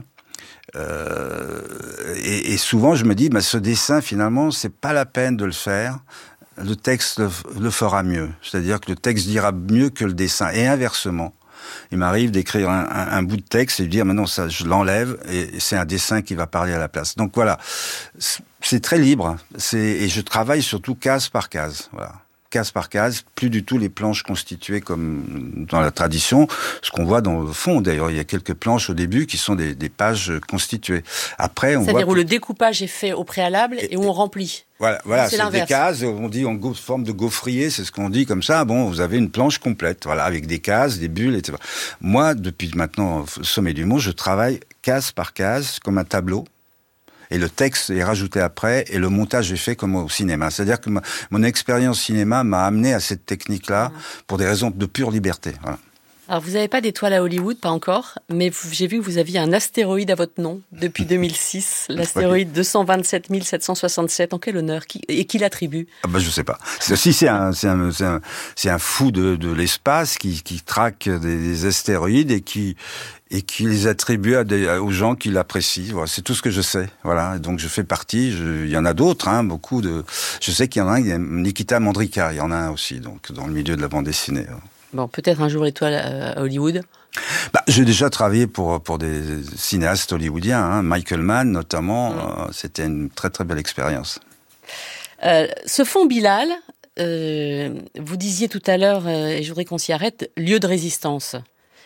Euh, et, et souvent, je me dis, bah, ce dessin, finalement, c'est pas la peine de le faire. Le texte le, le fera mieux. C'est-à-dire que le texte dira mieux que le dessin. Et inversement. Il m'arrive d'écrire un, un, un bout de texte et de dire, maintenant, ça, je l'enlève et c'est un dessin qui va parler à la place. Donc voilà. C'est très libre. C'est, et je travaille surtout case par case. Voilà. Case par case, plus du tout les planches constituées comme dans la tradition, ce qu'on voit dans le fond. D'ailleurs, il y a quelques planches au début qui sont des, des pages constituées. Après, on C'est-à-dire voit où que... le découpage est fait au préalable et, et où on remplit. Voilà, voilà, c'est, c'est des cases, on dit en forme de gaufrier, c'est ce qu'on dit comme ça. Bon, vous avez une planche complète, voilà, avec des cases, des bulles, et cetera. Moi, depuis maintenant, au Sommet du Monde, je travaille case par case, comme un tableau. Et le texte est rajouté après, et le montage est fait comme au cinéma. C'est-à-dire que ma, mon expérience cinéma m'a amené à cette technique-là pour des raisons de pure liberté. Voilà. Alors, vous n'avez pas d'étoile à Hollywood, pas encore, mais vous, j'ai vu que vous aviez un astéroïde à votre nom depuis deux mille six, l'astéroïde deux cent vingt-sept mille sept cent soixante-sept. En quel honneur qui, et qui l'attribue? Ah ben, je sais pas. C'est, si c'est un, c'est un, c'est un, c'est un fou de, de l'espace qui, qui traque des, des astéroïdes et qui, et qui les attribue à des, aux gens qui l'apprécient. Voilà, c'est tout ce que je sais. Voilà. Donc je fais partie. Je, il y en a d'autres, hein, beaucoup de. Je sais qu'il y en a un, il y a Nikita Mandrika. Il y en a un aussi, donc dans le milieu de la bande dessinée. Bon, peut-être un jour l'étoile à Hollywood. Bah, j'ai déjà travaillé pour pour des cinéastes hollywoodiens, hein, Michael Mann notamment. Mmh. Euh, c'était une très très belle expérience. Euh, ce fond Bilal, euh, vous disiez tout à l'heure, euh, et je voudrais qu'on s'y arrête, lieu de résistance.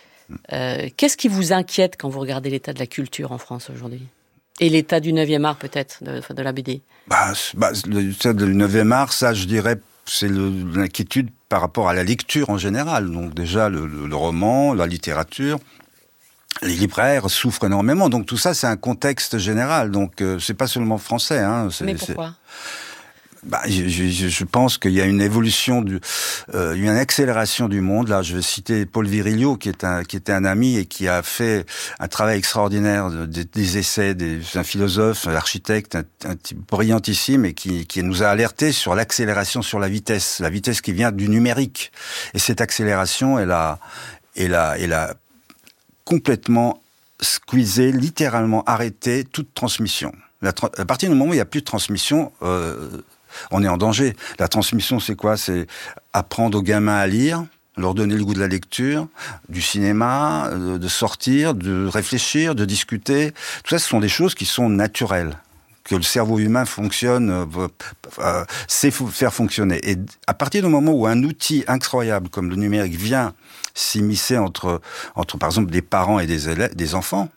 Euh, qu'est-ce qui vous inquiète quand vous regardez l'état de la culture en France aujourd'hui? Et l'état du neuvième art peut-être, de, de la B D? Bah, bah, l'état du neuvième art, ça je dirais, c'est le, l'inquiétude par rapport à la lecture en général. Donc déjà, le, le, le roman, la littérature, les libraires souffrent énormément. Donc tout ça, c'est un contexte général. Donc euh, c'est pas seulement français. Hein, c'est, Mais pourquoi? Bah, je, je, je pense qu'il y a une évolution, du, euh, une accélération du monde. Là, je vais citer Paul Virilio, qui est un, qui était un ami et qui a fait un travail extraordinaire, de, de, des essais, des, un philosophe, un architecte, un, un type brillantissime, et qui, qui nous a alertés sur l'accélération, sur la vitesse, la vitesse qui vient du numérique. Et cette accélération, elle a, elle a, elle a complètement squeezé, littéralement arrêté toute transmission. La, à partir du moment où il n'y a plus de transmission, euh, on est en danger. La transmission, c'est quoi? C'est apprendre aux gamins à lire, leur donner le goût de la lecture, du cinéma, de sortir, de réfléchir, de discuter. Tout ça, ce sont des choses qui sont naturelles, que le cerveau humain fonctionne, euh, euh, sait faire fonctionner. Et à partir du moment où un outil incroyable comme le numérique vient s'immiscer entre, entre par exemple, des parents et des élèves, des enfants,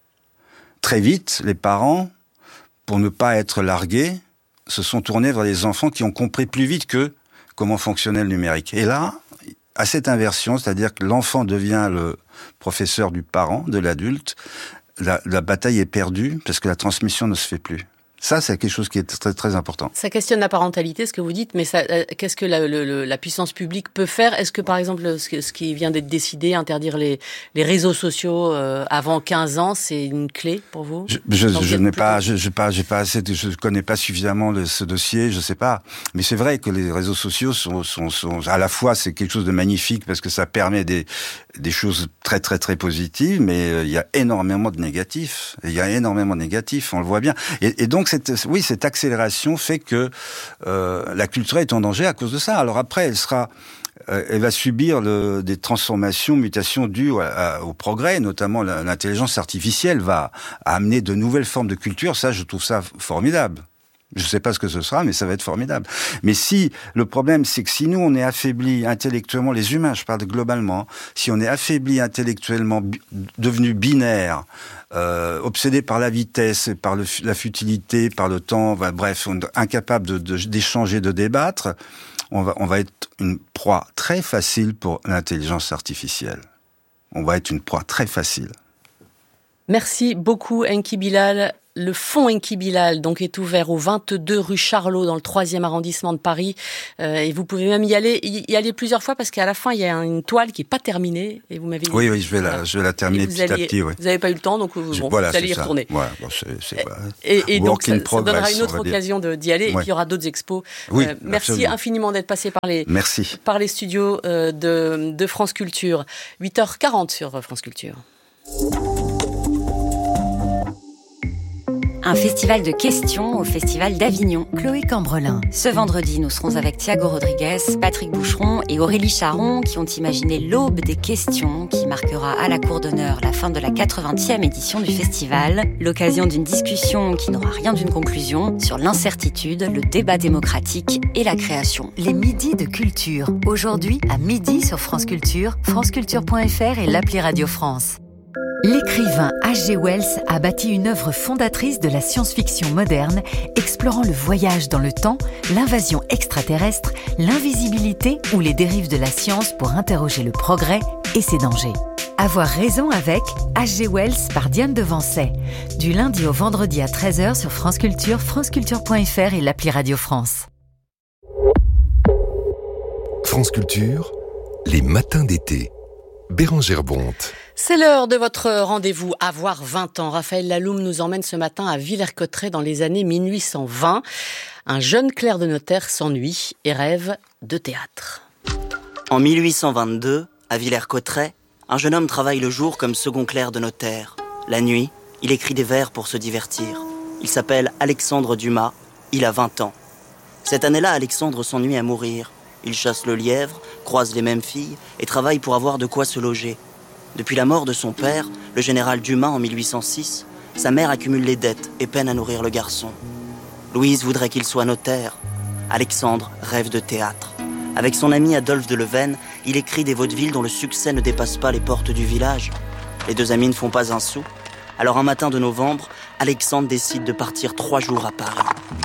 très vite, les parents, pour ne pas être largués, se sont tournés vers les enfants qui ont compris plus vite que comment fonctionnait le numérique. Et là, à cette inversion, c'est-à-dire que l'enfant devient le professeur du parent, de l'adulte, la, la bataille est perdue parce que la transmission ne se fait plus. Ça, c'est quelque chose qui est très, très important. Ça questionne la parentalité, ce que vous dites, mais ça, qu'est-ce que la, le, la puissance publique peut faire? Est-ce que, par exemple, ce, ce qui vient d'être décidé, interdire les, les réseaux sociaux euh, avant quinze ans, c'est une clé pour vous? Je, je, je n'ai pas, je, je pas, j'ai pas assez, de, je connais pas suffisamment de ce dossier, je sais pas. Mais c'est vrai que les réseaux sociaux sont, sont, sont, à la fois, c'est quelque chose de magnifique parce que ça permet des, des choses très, très, très positives, mais il y a énormément de négatifs. Il y a énormément de négatifs, on le voit bien. Et, et donc, Cette, oui, cette accélération fait que euh, la culture est en danger à cause de ça. Alors après, elle sera, euh, elle va subir le, des transformations, mutations dues à, à, au progrès, notamment l'intelligence artificielle va amener de nouvelles formes de culture. Ça, je trouve ça formidable. Je ne sais pas ce que ce sera, mais ça va être formidable. Mais si, le problème, c'est que si nous, on est affaiblis intellectuellement, les humains, je parle globalement, si on est affaiblis intellectuellement, bi- devenus binaires, euh, obsédés par la vitesse, par le, la futilité, par le temps, bah, bref, on est incapable de, de, d'échanger, de débattre, on va, on va être une proie très facile pour l'intelligence artificielle. On va être une proie très facile. Merci beaucoup, Enki Bilal. Le fonds Enki Bilal donc est ouvert au vingt-deux rue Charlot dans le troisième arrondissement de Paris euh, et vous pouvez même y aller y aller plusieurs fois parce qu'à la fin il y a une toile qui est pas terminée et vous m'avez dit oui oui je vais la je vais la terminer petit alliez, à petit. Oui. Vous n'avez pas eu le temps donc vous, je, bon, voilà, vous allez y ça. retourner. Voilà, bon, c'est, c'est, voilà. Et, et donc ça, progress, ça donnera une autre occasion de, d'y aller ouais. Et puis il y aura d'autres expos. Oui, euh, merci absolument. infiniment d'être passé par les merci. par les studios euh, de de France Culture. huit heures quarante sur France Culture. Un festival de questions au Festival d'Avignon. Chloé Cambrelin. Ce vendredi, nous serons avec Thiago Rodriguez, Patrick Boucheron et Aurélie Charon qui ont imaginé l'aube des questions qui marquera à la cour d'honneur la fin de la quatre-vingtième édition du festival. L'occasion d'une discussion qui n'aura rien d'une conclusion sur l'incertitude, le débat démocratique et la création. Les midis de culture. Aujourd'hui, à midi sur France Culture, franceculture point f r et l'appli Radio France. L'écrivain H G Wells a bâti une œuvre fondatrice de la science-fiction moderne, explorant le voyage dans le temps, l'invasion extraterrestre, l'invisibilité ou les dérives de la science pour interroger le progrès et ses dangers. Avoir raison avec H G Wells par Diane Devancey, du lundi au vendredi à treize heures sur France Culture, franceculture point f r et l'appli Radio France. France Culture, les matins d'été. Bérangère Bonte. C'est l'heure de votre rendez-vous Avoir vingt ans. Raphaël Laloum nous emmène ce matin à Villers-Cotterêts dans les années mille huit cent vingt. Un jeune clerc de notaire s'ennuie et rêve de théâtre. En mille huit cent vingt-deux, à Villers-Cotterêts, un jeune homme travaille le jour comme second clerc de notaire. La nuit, il écrit des vers pour se divertir. Il s'appelle Alexandre Dumas, il a vingt ans. Cette année-là, Alexandre s'ennuie à mourir. Il chasse le lièvre, croise les mêmes filles et travaille pour avoir de quoi se loger. Depuis la mort de son père, le général Dumas en mille huit cent six, sa mère accumule les dettes et peine à nourrir le garçon. Louise voudrait qu'il soit notaire. Alexandre rêve de théâtre. Avec son ami Adolphe de Leven, il écrit des vaudevilles dont le succès ne dépasse pas les portes du village. Les deux amis ne font pas un sou. Alors un matin de novembre, Alexandre décide de partir trois jours à Paris.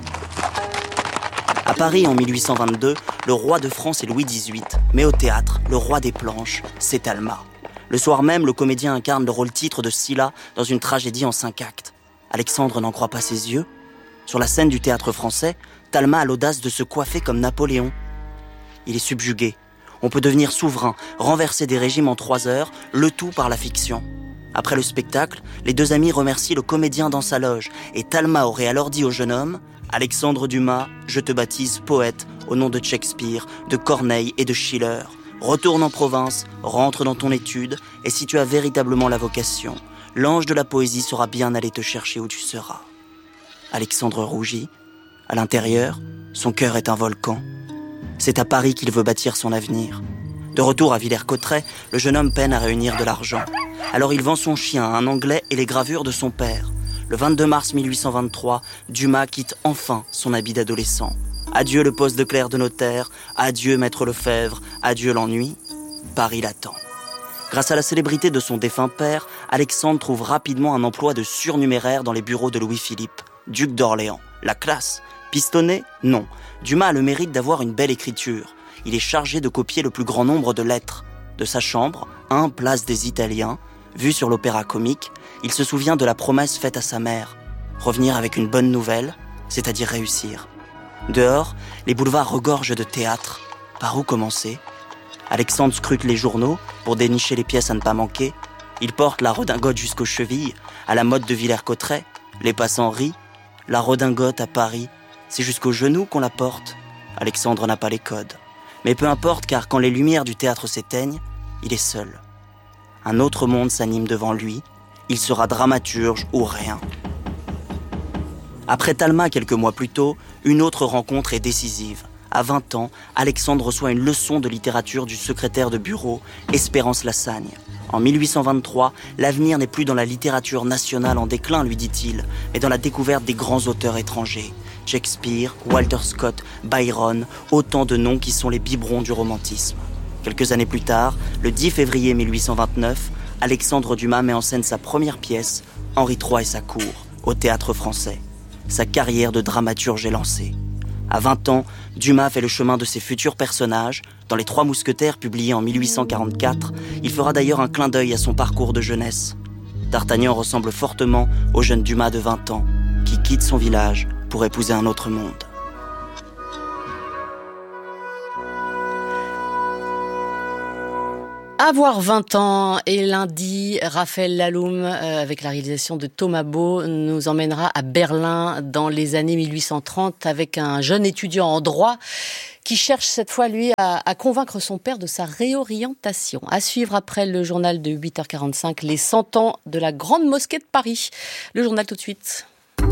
À Paris, en mille huit cent vingt-deux, le roi de France est Louis dix-huit. Mais au théâtre, le roi des planches, c'est Talma. Le soir même, le comédien incarne le rôle-titre de Sylla dans une tragédie en cinq actes. Alexandre n'en croit pas ses yeux. Sur la scène du théâtre français, Talma a l'audace de se coiffer comme Napoléon. Il est subjugué. On peut devenir souverain, renverser des régimes en trois heures, le tout par la fiction. Après le spectacle, les deux amis remercient le comédien dans sa loge et Talma aurait alors dit au jeune homme « Alexandre Dumas, je te baptise poète au nom de Shakespeare, de Corneille et de Schiller. Retourne en province, rentre dans ton étude et si tu as véritablement la vocation, l'ange de la poésie sera bien allé te chercher où tu seras. » Alexandre rougit. À l'intérieur, son cœur est un volcan. C'est à Paris qu'il veut bâtir son avenir. De retour à Villers-Cotterêts, le jeune homme peine à réunir de l'argent. Alors il vend son chien à un Anglais et les gravures de son père. Le vingt-deux mars mille huit cent vingt-trois, Dumas quitte enfin son habit d'adolescent. Adieu le poste de clerc de notaire, adieu maître Lefebvre, adieu l'ennui. Paris l'attend. Grâce à la célébrité de son défunt père, Alexandre trouve rapidement un emploi de surnuméraire dans les bureaux de Louis-Philippe, duc d'Orléans. La classe. Pistonné ? Non. Dumas a le mérite d'avoir une belle écriture. Il est chargé de copier le plus grand nombre de lettres. De sa chambre, un place des Italiens, vu sur l'opéra comique, il se souvient de la promesse faite à sa mère. Revenir avec une bonne nouvelle, c'est-à-dire réussir. Dehors, les boulevards regorgent de théâtre. Par où commencer ? Alexandre scrute les journaux pour dénicher les pièces à ne pas manquer. Il porte la redingote jusqu'aux chevilles, à la mode de Villers-Cotterêts. Les passants rient. La redingote à Paris, c'est jusqu'aux genoux qu'on la porte. Alexandre n'a pas les codes. Mais peu importe, car quand les lumières du théâtre s'éteignent, il est seul. Un autre monde s'anime devant lui. Il sera dramaturge ou rien. Après Talma, quelques mois plus tôt, une autre rencontre est décisive. À vingt ans, Alexandre reçoit une leçon de littérature du secrétaire de bureau, Espérance Lassagne. En mille huit cent vingt-trois, l'avenir n'est plus dans la littérature nationale en déclin, lui dit-il, mais dans la découverte des grands auteurs étrangers. Shakespeare, Walter Scott, Byron, autant de noms qui sont les biberons du romantisme. Quelques années plus tard, le dix février mille huit cent vingt-neuf, Alexandre Dumas met en scène sa première pièce, Henri trois et sa cour, au Théâtre Français. Sa carrière de dramaturge est lancée. À vingt ans, Dumas fait le chemin de ses futurs personnages. Dans Les Trois Mousquetaires, publié en mille huit cent quarante-quatre, il fera d'ailleurs un clin d'œil à son parcours de jeunesse. D'Artagnan ressemble fortement au jeune Dumas de vingt ans, qui quitte son village pour épouser un autre monde. Avoir vingt ans et lundi, Raphaël Laloum, euh, avec la réalisation de Thomas Beau, nous emmènera à Berlin dans les années mille huit cent trente avec un jeune étudiant en droit qui cherche cette fois, lui, à, à convaincre son père de sa réorientation. À suivre après le journal de huit heures quarante-cinq, les cent ans de la Grande Mosquée de Paris. Le journal tout de suite.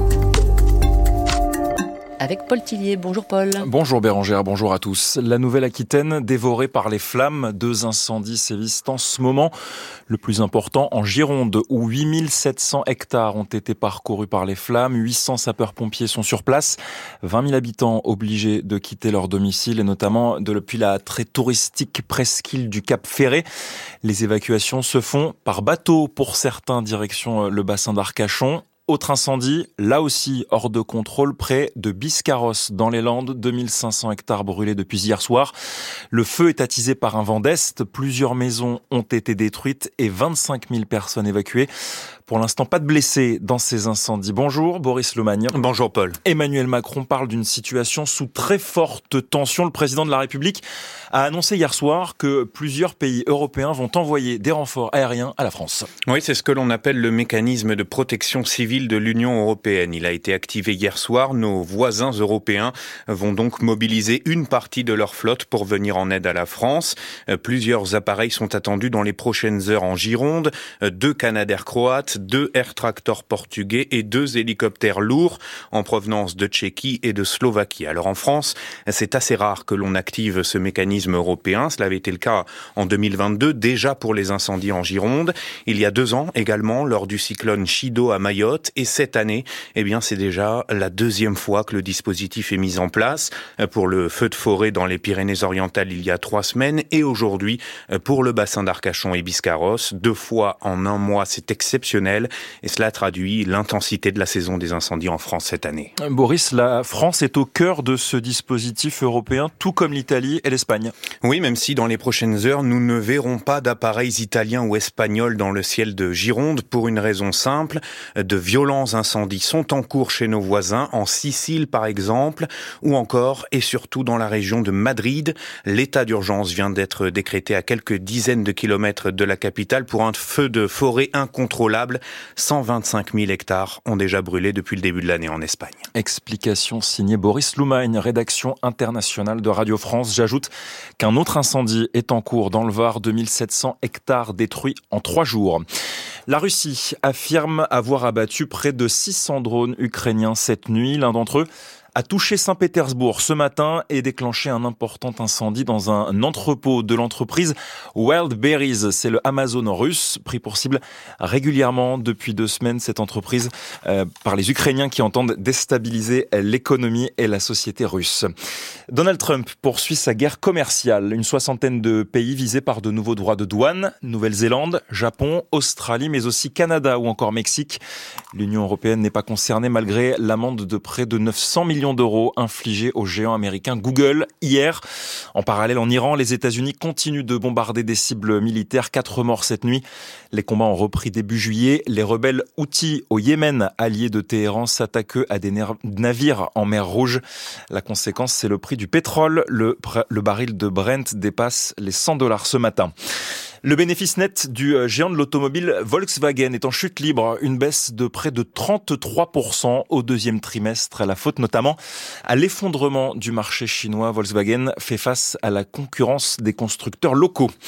Avec Paul Tillier. Bonjour Paul. Bonjour Bérangère, bonjour à tous. La Nouvelle-Aquitaine dévorée par les flammes. Deux incendies sévissent en ce moment. Le plus important en Gironde, où huit mille sept cents hectares ont été parcourus par les flammes. huit cents sapeurs-pompiers sont sur place. vingt mille habitants obligés de quitter leur domicile, et notamment depuis la très touristique presqu'île du Cap Ferré. Les évacuations se font par bateau pour certains, direction le bassin d'Arcachon. Autre incendie, là aussi hors de contrôle, près de Biscarrosse, dans les Landes, deux mille cinq cents hectares brûlés depuis hier soir. Le feu est attisé par un vent d'est, plusieurs maisons ont été détruites et vingt-cinq mille personnes évacuées. Pour l'instant, pas de blessés dans ces incendies. Bonjour Boris Lomagne. Bonjour Paul. Emmanuel Macron parle d'une situation sous très forte tension. Le président de la République a annoncé hier soir que plusieurs pays européens vont envoyer des renforts aériens à la France. Oui, c'est ce que l'on appelle le mécanisme de protection civile de l'Union européenne. Il a été activé hier soir. Nos voisins européens vont donc mobiliser une partie de leur flotte pour venir en aide à la France. Plusieurs appareils sont attendus dans les prochaines heures en Gironde. Deux Canadair croates, deux Air Tractor portugais et deux hélicoptères lourds en provenance de Tchéquie et de Slovaquie. Alors en France, c'est assez rare que l'on active ce mécanisme européen. Cela avait été le cas en deux mille vingt-deux, déjà pour les incendies en Gironde. Il y a deux ans également, lors du cyclone Chido à Mayotte. Et cette année, eh bien, c'est déjà la deuxième fois que le dispositif est mis en place. Pour le feu de forêt dans les Pyrénées-Orientales il y a trois semaines et aujourd'hui pour le bassin d'Arcachon et Biscarrosse. Deux fois en un mois, c'est exceptionnel et cela traduit l'intensité de la saison des incendies en France cette année. Boris, la France est au cœur de ce dispositif européen, tout comme l'Italie et l'Espagne. Oui, même si dans les prochaines heures, nous ne verrons pas d'appareils italiens ou espagnols dans le ciel de Gironde pour une raison simple. De violents incendies sont en cours chez nos voisins, en Sicile par exemple, ou encore et surtout dans la région de Madrid. L'état d'urgence vient d'être décrété à quelques dizaines de kilomètres de la capitale pour un feu de forêt incontrôlable. cent vingt-cinq mille hectares ont déjà brûlé depuis le début de l'année en Espagne. Explication signée Boris Lomagne, rédaction internationale de Radio France. J'ajoute qu'un autre incendie est en cours dans le Var, deux mille sept cents hectares détruits en trois jours. La Russie affirme avoir abattu près de six cents drones ukrainiens cette nuit. L'un d'entre eux a touché Saint-Pétersbourg ce matin et déclenché un important incendie dans un entrepôt de l'entreprise Wildberries. C'est le Amazon russe, pris pour cible régulièrement depuis deux semaines, cette entreprise, euh, par les Ukrainiens qui entendent déstabiliser l'économie et la société russe. Donald Trump poursuit sa guerre commerciale. Une soixantaine de pays visés par de nouveaux droits de douane. Nouvelle-Zélande, Japon, Australie, mais aussi Canada ou encore Mexique. L'Union européenne n'est pas concernée malgré l'amende de près de neuf cents millions d'euros infligés au géant américain Google hier. En parallèle, en Iran, les États-Unis continuent de bombarder des cibles militaires. Quatre morts cette nuit. Les combats ont repris début juillet. Les rebelles Houthis au Yémen, alliés de Téhéran, s'attaquent à des navires en mer Rouge. La conséquence, c'est le prix du pétrole. Le, le baril de Brent dépasse les cent dollars ce matin. Le bénéfice net du géant de l'automobile Volkswagen est en chute libre, une baisse de près de trente-trois pour cent au deuxième trimestre. La faute notamment à l'effondrement du marché chinois. Volkswagen fait face à la concurrence des constructeurs locaux.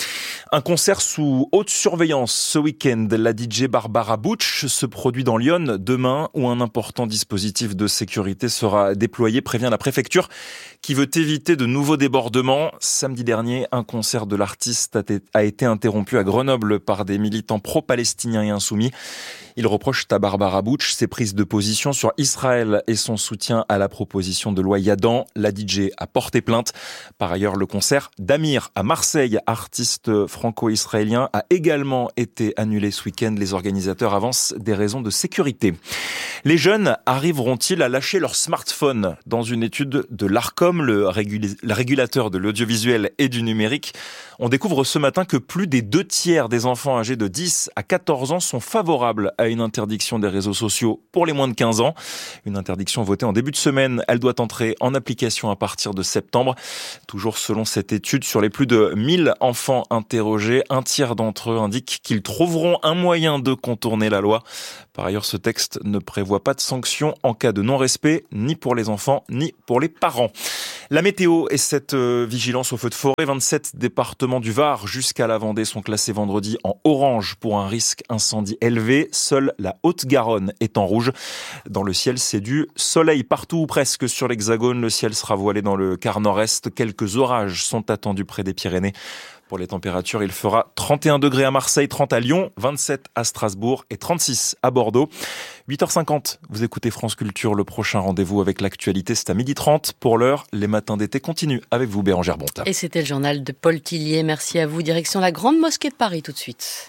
Un concert sous haute surveillance ce week-end. La D J Barbara Butch se produit dans Lyon demain où un important dispositif de sécurité sera déployé, prévient la préfecture qui veut éviter de nouveaux débordements. Samedi dernier, un concert de l'artiste a été interrompu à Grenoble par des militants pro-palestiniens et insoumis. Ils reprochent à Barbara Butch ses prises de position sur Israël et son soutien à la proposition de loi Yadan. La D J a porté plainte. Par ailleurs, le concert d'Amir à Marseille, artiste franco-israélien, a également été annulé ce week-end. Les organisateurs avancent des raisons de sécurité. Les jeunes arriveront-ils à lâcher leur smartphone ? Dans une étude de l'Arcom, le, régul- le régulateur de l'audiovisuel et du numérique, on découvre ce matin que plus des deux tiers des enfants âgés de dix à quatorze ans sont favorables à une interdiction des réseaux sociaux pour les moins de quinze ans. Une interdiction votée en début de semaine. Elle doit entrer en application à partir de septembre. Toujours selon cette étude, sur les plus de mille enfants interrogés, un tiers d'entre eux indiquent qu'ils trouveront un moyen de contourner la loi. Par ailleurs, ce texte ne prévoit pas de sanctions en cas de non-respect, ni pour les enfants, ni pour les parents. La météo et cette vigilance au feu de forêt, vingt-sept départements du Var jusqu'à la Vendée sont classés vendredi en orange pour un risque incendie élevé. Seule la Haute-Garonne est en rouge. Dans le ciel, c'est du soleil partout ou presque sur l'Hexagone. Le ciel sera voilé dans le quart nord-est. Quelques orages sont attendus près des Pyrénées. Pour les températures, il fera trente et un degrés à Marseille, trente à Lyon, vingt-sept à Strasbourg et trente-six à Bordeaux. huit heures cinquante, vous écoutez France Culture. Le prochain rendez-vous avec l'actualité, c'est à midi trente. Pour l'heure, les matins d'été continuent avec vous, Bérangère Bonta. Et c'était le journal de Paul Tillier. Merci à vous. Direction la Grande Mosquée de Paris tout de suite.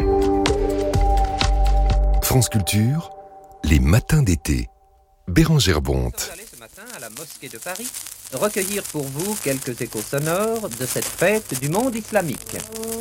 France Culture, les matins d'été. Bérangère Bonte. Ce matin à la Mosquée de Paris, recueillir pour vous quelques échos sonores de cette fête du monde islamique.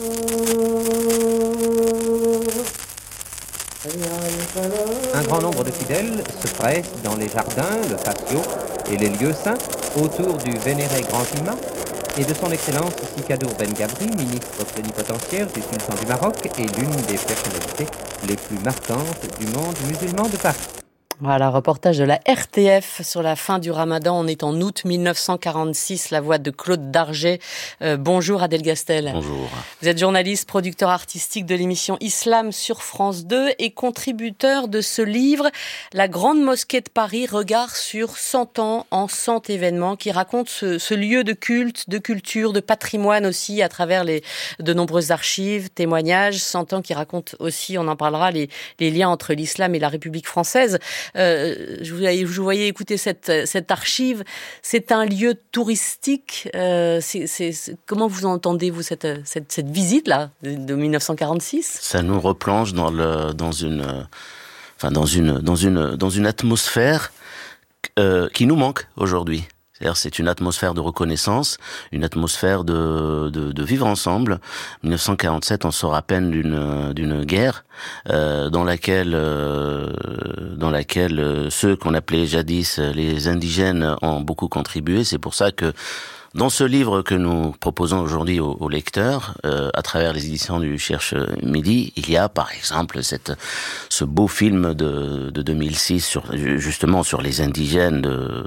Un grand nombre de fidèles se pressent dans les jardins, le patio et les lieux saints autour du vénéré grand imam et de son excellence Sikadour Ben Gabri, ministre plénipotentiaire du sultan du Maroc et l'une des personnalités les plus marquantes du monde musulman de Paris. Voilà, reportage de la R T F sur la fin du Ramadan. On est en août mille neuf cent quarante-six, la voix de Claude Darget. Euh, bonjour Adèle Gastel. Bonjour. Vous êtes journaliste, producteur artistique de l'émission Islam sur France deux et contributeur de ce livre, La Grande Mosquée de Paris, regard sur cent ans en cent événements, qui raconte ce, ce lieu de culte, de culture, de patrimoine aussi, à travers les, de nombreuses archives, témoignages, cent ans qui racontent aussi, on en parlera, les, les liens entre l'islam et la République française. Euh, je, vous, je vous voyais écouter cette, cette archive. C'est un lieu touristique. Euh, c'est, c'est, c'est, comment vous entendez, vous, cette, cette, cette visite-là de, de mille neuf cent quarante-six ? Ça nous replonge dans, le, dans, une, enfin dans, une, dans, une, dans une atmosphère euh, qui nous manque aujourd'hui. C'est-à-dire, c'est une atmosphère de reconnaissance, une atmosphère de, de, de vivre ensemble. mille neuf cent quarante-sept, on sort à peine d'une, d'une guerre euh, dans laquelle, euh, dans laquelle euh, ceux qu'on appelait jadis les indigènes ont beaucoup contribué. C'est pour ça que dans ce livre que nous proposons aujourd'hui aux, aux lecteurs, euh, à travers les éditions du Cherche Midi, il y a par exemple cette, ce beau film de, de deux mille six sur, justement sur les indigènes, de,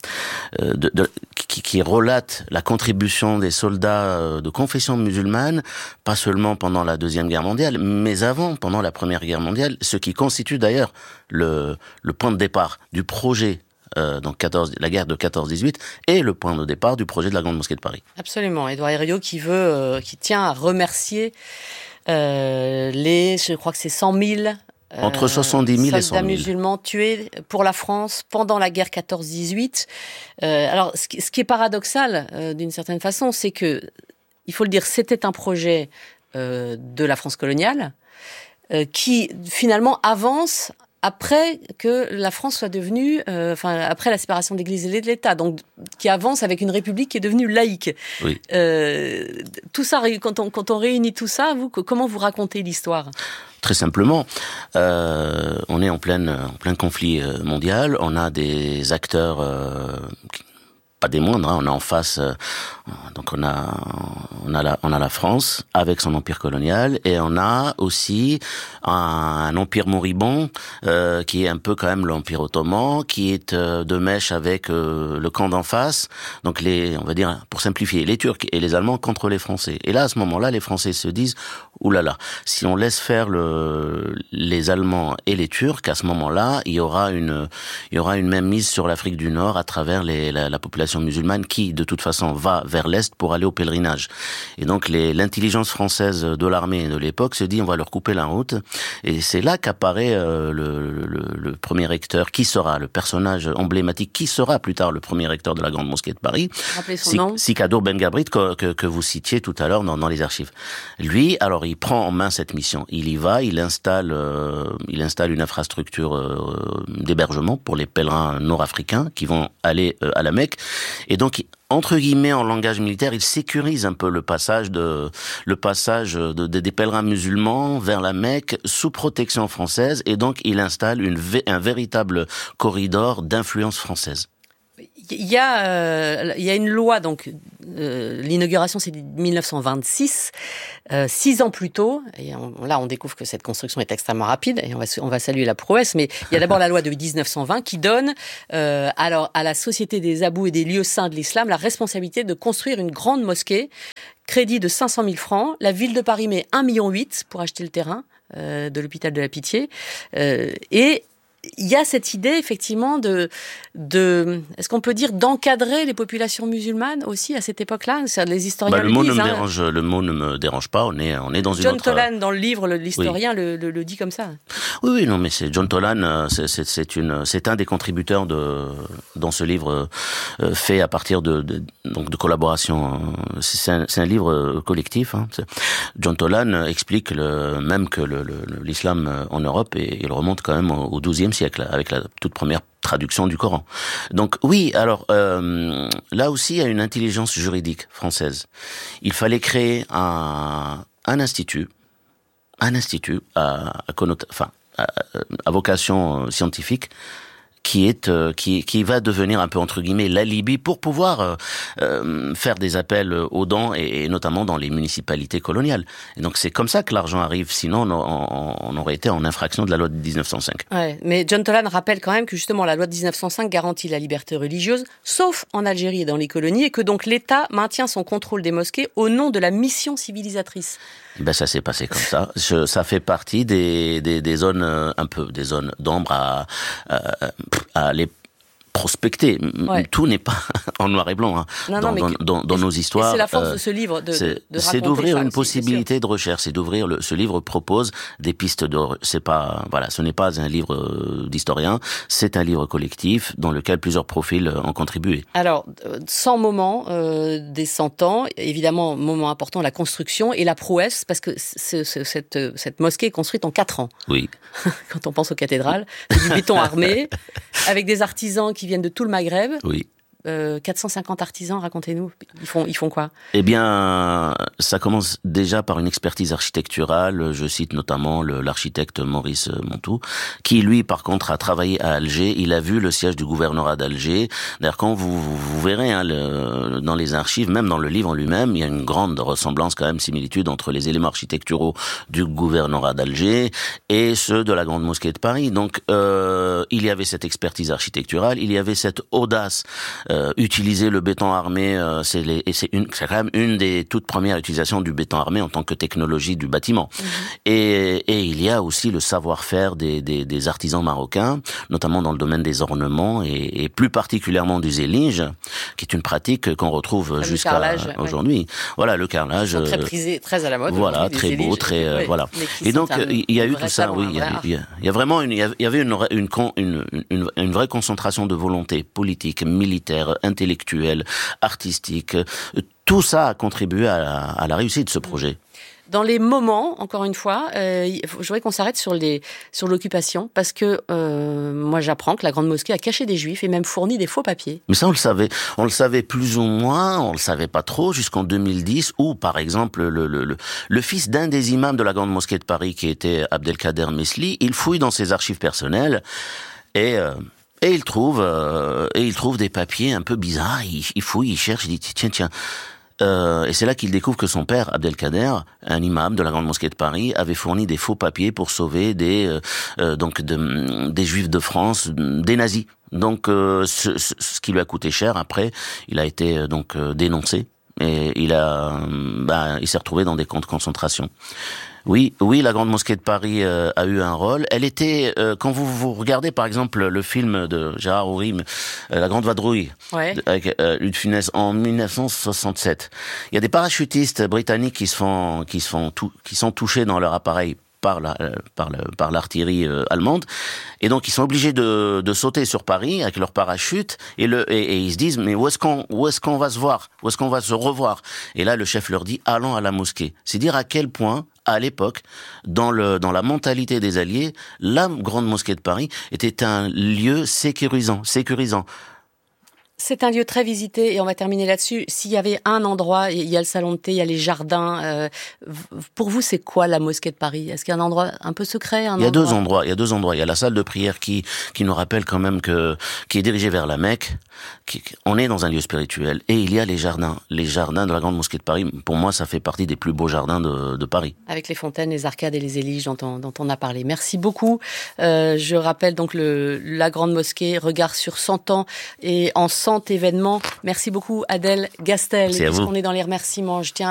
de, de, qui, qui relate la contribution des soldats de confession musulmane, pas seulement pendant la Deuxième Guerre mondiale, mais avant, pendant la Première Guerre mondiale, ce qui constitue d'ailleurs le, le point de départ du projet. Euh, donc quatorze, la guerre de quatorze dix-huit est le point de départ du projet de la Grande Mosquée de Paris. Absolument. Édouard Herriot qui veut, euh, qui tient à remercier euh, les, je crois que c'est cent mille euh, entre soixante-dix mille et cent mille soldats musulmans tués pour la France pendant la guerre quatorze dix-huit. Euh, alors, ce qui, ce qui est paradoxal euh, d'une certaine façon, c'est que, il faut le dire, c'était un projet euh, de la France coloniale euh, qui finalement avance après que la France soit devenue, euh, enfin après la séparation de l'Église et de l'État, donc qui avance avec une République qui est devenue laïque. Oui. Euh, tout ça, quand on, quand on réunit tout ça, vous, comment vous racontez l'histoire ? Très simplement, euh, on est en plein, en plein conflit mondial, on a des acteurs... Euh, qui, pas des moindres, hein. On a en face, euh, donc on a, on a la, on a la France avec son empire colonial, et on a aussi un, un empire moribond euh, qui est un peu quand même l'empire ottoman, qui est euh, de mèche avec euh, le camp d'en face. Donc les, on va dire, pour simplifier, les Turcs et les Allemands contre les Français. Et là, à ce moment-là, les Français se disent, oulala, si on laisse faire le, les Allemands et les Turcs, à ce moment-là, il y aura une, il y aura une même mise sur l'Afrique du Nord à travers les, la, la population musulmane qui, de toute façon, va vers l'Est pour aller au pèlerinage. Et donc, les, l'intelligence française de l'armée de l'époque se dit, on va leur couper la route. Et c'est là qu'apparaît euh, le, le, le premier recteur, qui sera le personnage emblématique, qui sera plus tard le premier recteur de la Grande Mosquée de Paris. Rappelez son nom. Sikadour Ben Gabrit, que, que, que vous citiez tout à l'heure dans, dans les archives. Lui, alors, il prend en main cette mission. Il y va, il installe, euh, il installe une infrastructure euh, d'hébergement pour les pèlerins nord-africains qui vont aller euh, à la Mecque. Et donc, entre guillemets, en langage militaire, il sécurise un peu le passage de, le passage de, de, des pèlerins musulmans vers la Mecque sous protection française. Et donc, il installe une, un véritable corridor d'influence française. Il y a, euh, il y a une loi, donc euh, l'inauguration c'est mille neuf cent vingt-six, euh, six ans plus tôt, et on, là on découvre que cette construction est extrêmement rapide, et on va, on va saluer la prouesse, mais il y a d'abord la loi de dix-neuf cent vingt qui donne euh, alors, à la Société des Abous et des lieux saints de l'islam la responsabilité de construire une grande mosquée, crédit de cinq cent mille francs, la ville de Paris met un virgule huit million pour acheter le terrain euh, de l'hôpital de la Pitié, euh, et il y a cette idée, effectivement, de, de, est-ce qu'on peut dire d'encadrer les populations musulmanes aussi à cette époque-là? Les historiens bah, le, le mot disent. Ne me hein. dérange, le mot ne me dérange pas. On est, on est dans John une autre. John Toland, dans le livre, l'historien oui. le, le, le dit comme ça. Oui, oui, non, mais c'est John Toland. C'est, c'est, c'est une, c'est un des contributeurs de dans ce livre euh, fait à partir de, de donc de collaboration. C'est un, c'est un livre collectif. Hein. John Toland explique le, même que le, le, l'islam en Europe, et il remonte quand même au douzième siècle avec la toute première traduction du Coran. Donc oui, alors euh, là aussi il y a une intelligence juridique française. Il fallait créer un, un institut, un institut à, à, connota- enfin, à, à vocation scientifique, qui est euh, qui qui va devenir un peu entre guillemets l'alibi pour pouvoir euh, euh, faire des appels aux dons, et, et notamment dans les municipalités coloniales. Et donc c'est comme ça que l'argent arrive, sinon on, on, on aurait été en infraction de la loi de dix-neuf cent cinq. Ouais, mais John Toland rappelle quand même que justement la loi de dix-neuf cent cinq garantit la liberté religieuse, sauf en Algérie et dans les colonies, et que donc l'État maintient son contrôle des mosquées au nom de la mission civilisatrice. Ben ça s'est passé comme ça. Je, ça fait partie des, des, des zones euh, un peu des zones d'ombre à, à, à aller prospecter. Ouais. Tout n'est pas en noir et blanc hein, non, dans, non, dans, dans, dans nos histoires. C'est la force euh, de ce livre de, c'est, de, de c'est d'ouvrir ça une aussi, possibilité de recherche. C'est d'ouvrir le, ce livre propose des pistes de. C'est pas voilà, ce n'est pas un livre d'historien. C'est un livre collectif dans lequel plusieurs profils ont contribué. Alors, cent moments euh, des cent ans, évidemment, moment important, la construction et la prouesse, parce que c'est, c'est, cette, cette mosquée est construite en quatre ans. Oui. Quand on pense aux cathédrales, c'est du béton armé, avec des artisans qui viennent de tout le Maghreb. Oui. Euh, quatre cent cinquante artisans, racontez-nous. Ils font, ils font quoi? Eh bien, ça commence déjà par une expertise architecturale. Je cite notamment le, l'architecte Maurice Montou, qui lui, par contre, a travaillé à Alger. Il a vu le siège du gouvernorat d'Alger. D'ailleurs, quand vous, vous, vous verrez hein, le, dans les archives, même dans le livre en lui-même, il y a une grande ressemblance, quand même, similitude entre les éléments architecturaux du gouvernorat d'Alger et ceux de la Grande Mosquée de Paris. Donc, euh, il y avait cette expertise architecturale, il y avait cette audace. Euh, utiliser le béton armé, euh, c'est, les, et c'est, une, c'est quand même une des toutes premières utilisations du béton armé en tant que technologie du bâtiment. Mmh. Et, et il y a aussi le savoir-faire des, des, des artisans marocains, notamment dans le domaine des ornements et, et plus particulièrement du zélige, qui est une pratique qu'on retrouve le jusqu'à carrelage, aujourd'hui. Ouais. Voilà, le carrelage. Très prisé, très à la mode. Voilà, très beau, zéliges, très euh, ouais, voilà. Et donc il y a eu tout ça, oui. Il y, a, il, y a, il y a vraiment une, il y avait une, une, une, une, une vraie concentration de volonté politique, militaire, intellectuelle, artistique. Tout ça a contribué à la, à la réussite de ce projet. Dans les moments, encore une fois, euh, je voudrais qu'on s'arrête sur, les, sur l'occupation, parce que euh, moi j'apprends que la Grande Mosquée a caché des Juifs et même fourni des faux papiers. Mais ça on le savait, on le savait plus ou moins, on le savait pas trop jusqu'en deux mille dix, où par exemple le, le, le, le fils d'un des imams de la Grande Mosquée de Paris, qui était Abdelkader Mesli, il fouille dans ses archives personnelles et... Euh, Et il trouve, euh, et il trouve des papiers un peu bizarres. Il, il fouille, il cherche, il dit tiens, tiens, Euh, et c'est là qu'il découvre que son père, Abdelkader, un imam de la Grande Mosquée de Paris, avait fourni des faux papiers pour sauver des euh, euh, donc de, des Juifs de France, des nazis. Donc, euh, ce, ce, ce qui lui a coûté cher. Après, il a été euh, donc euh, dénoncé et il a, bah, il s'est retrouvé dans des camps de concentration. Oui, oui, la Grande Mosquée de Paris euh, a eu un rôle. Elle était, euh, quand vous, vous regardez par exemple le film de Gérard Houry, euh, La Grande Vadrouille, ouais. avec euh, Louis de Funès en dix-neuf cent soixante-sept. Il y a des parachutistes britanniques qui se font, qui se font, tou- qui sont touchés dans leur appareil par la, euh, par, le, par l'artillerie euh, allemande, et donc ils sont obligés de, de sauter sur Paris avec leur parachute, et, le, et, et ils se disent mais où est-ce qu'on, où est-ce qu'on va se voir, où est-ce qu'on va se revoir? Et là le chef leur dit allons à la mosquée. C'est dire à quel point à l'époque, dans le dans la mentalité des Alliés, la Grande Mosquée de Paris était un lieu sécurisant, sécurisant. C'est un lieu très visité et on va terminer là-dessus. S'il y avait un endroit, il y a le salon de thé, il y a les jardins. Euh, pour vous, c'est quoi la mosquée de Paris? Est-ce qu'il y a un endroit un peu secret? Un il y a endroit... deux endroits. Il y a deux endroits. Il y a la salle de prière qui qui nous rappelle quand même que qui est dirigée vers la Mecque. Qui, on est dans un lieu spirituel et il y a les jardins. Les jardins de la Grande Mosquée de Paris. Pour moi, ça fait partie des plus beaux jardins de, de Paris. Avec les fontaines, les arcades et les éliges dont on, dont on a parlé. Merci beaucoup. Euh, je rappelle donc le la Grande Mosquée, regard sur cent ans et en cent événements. Merci beaucoup Adèle Gastel. C'est à vous. Puisqu'on est dans les remerciements, je tiens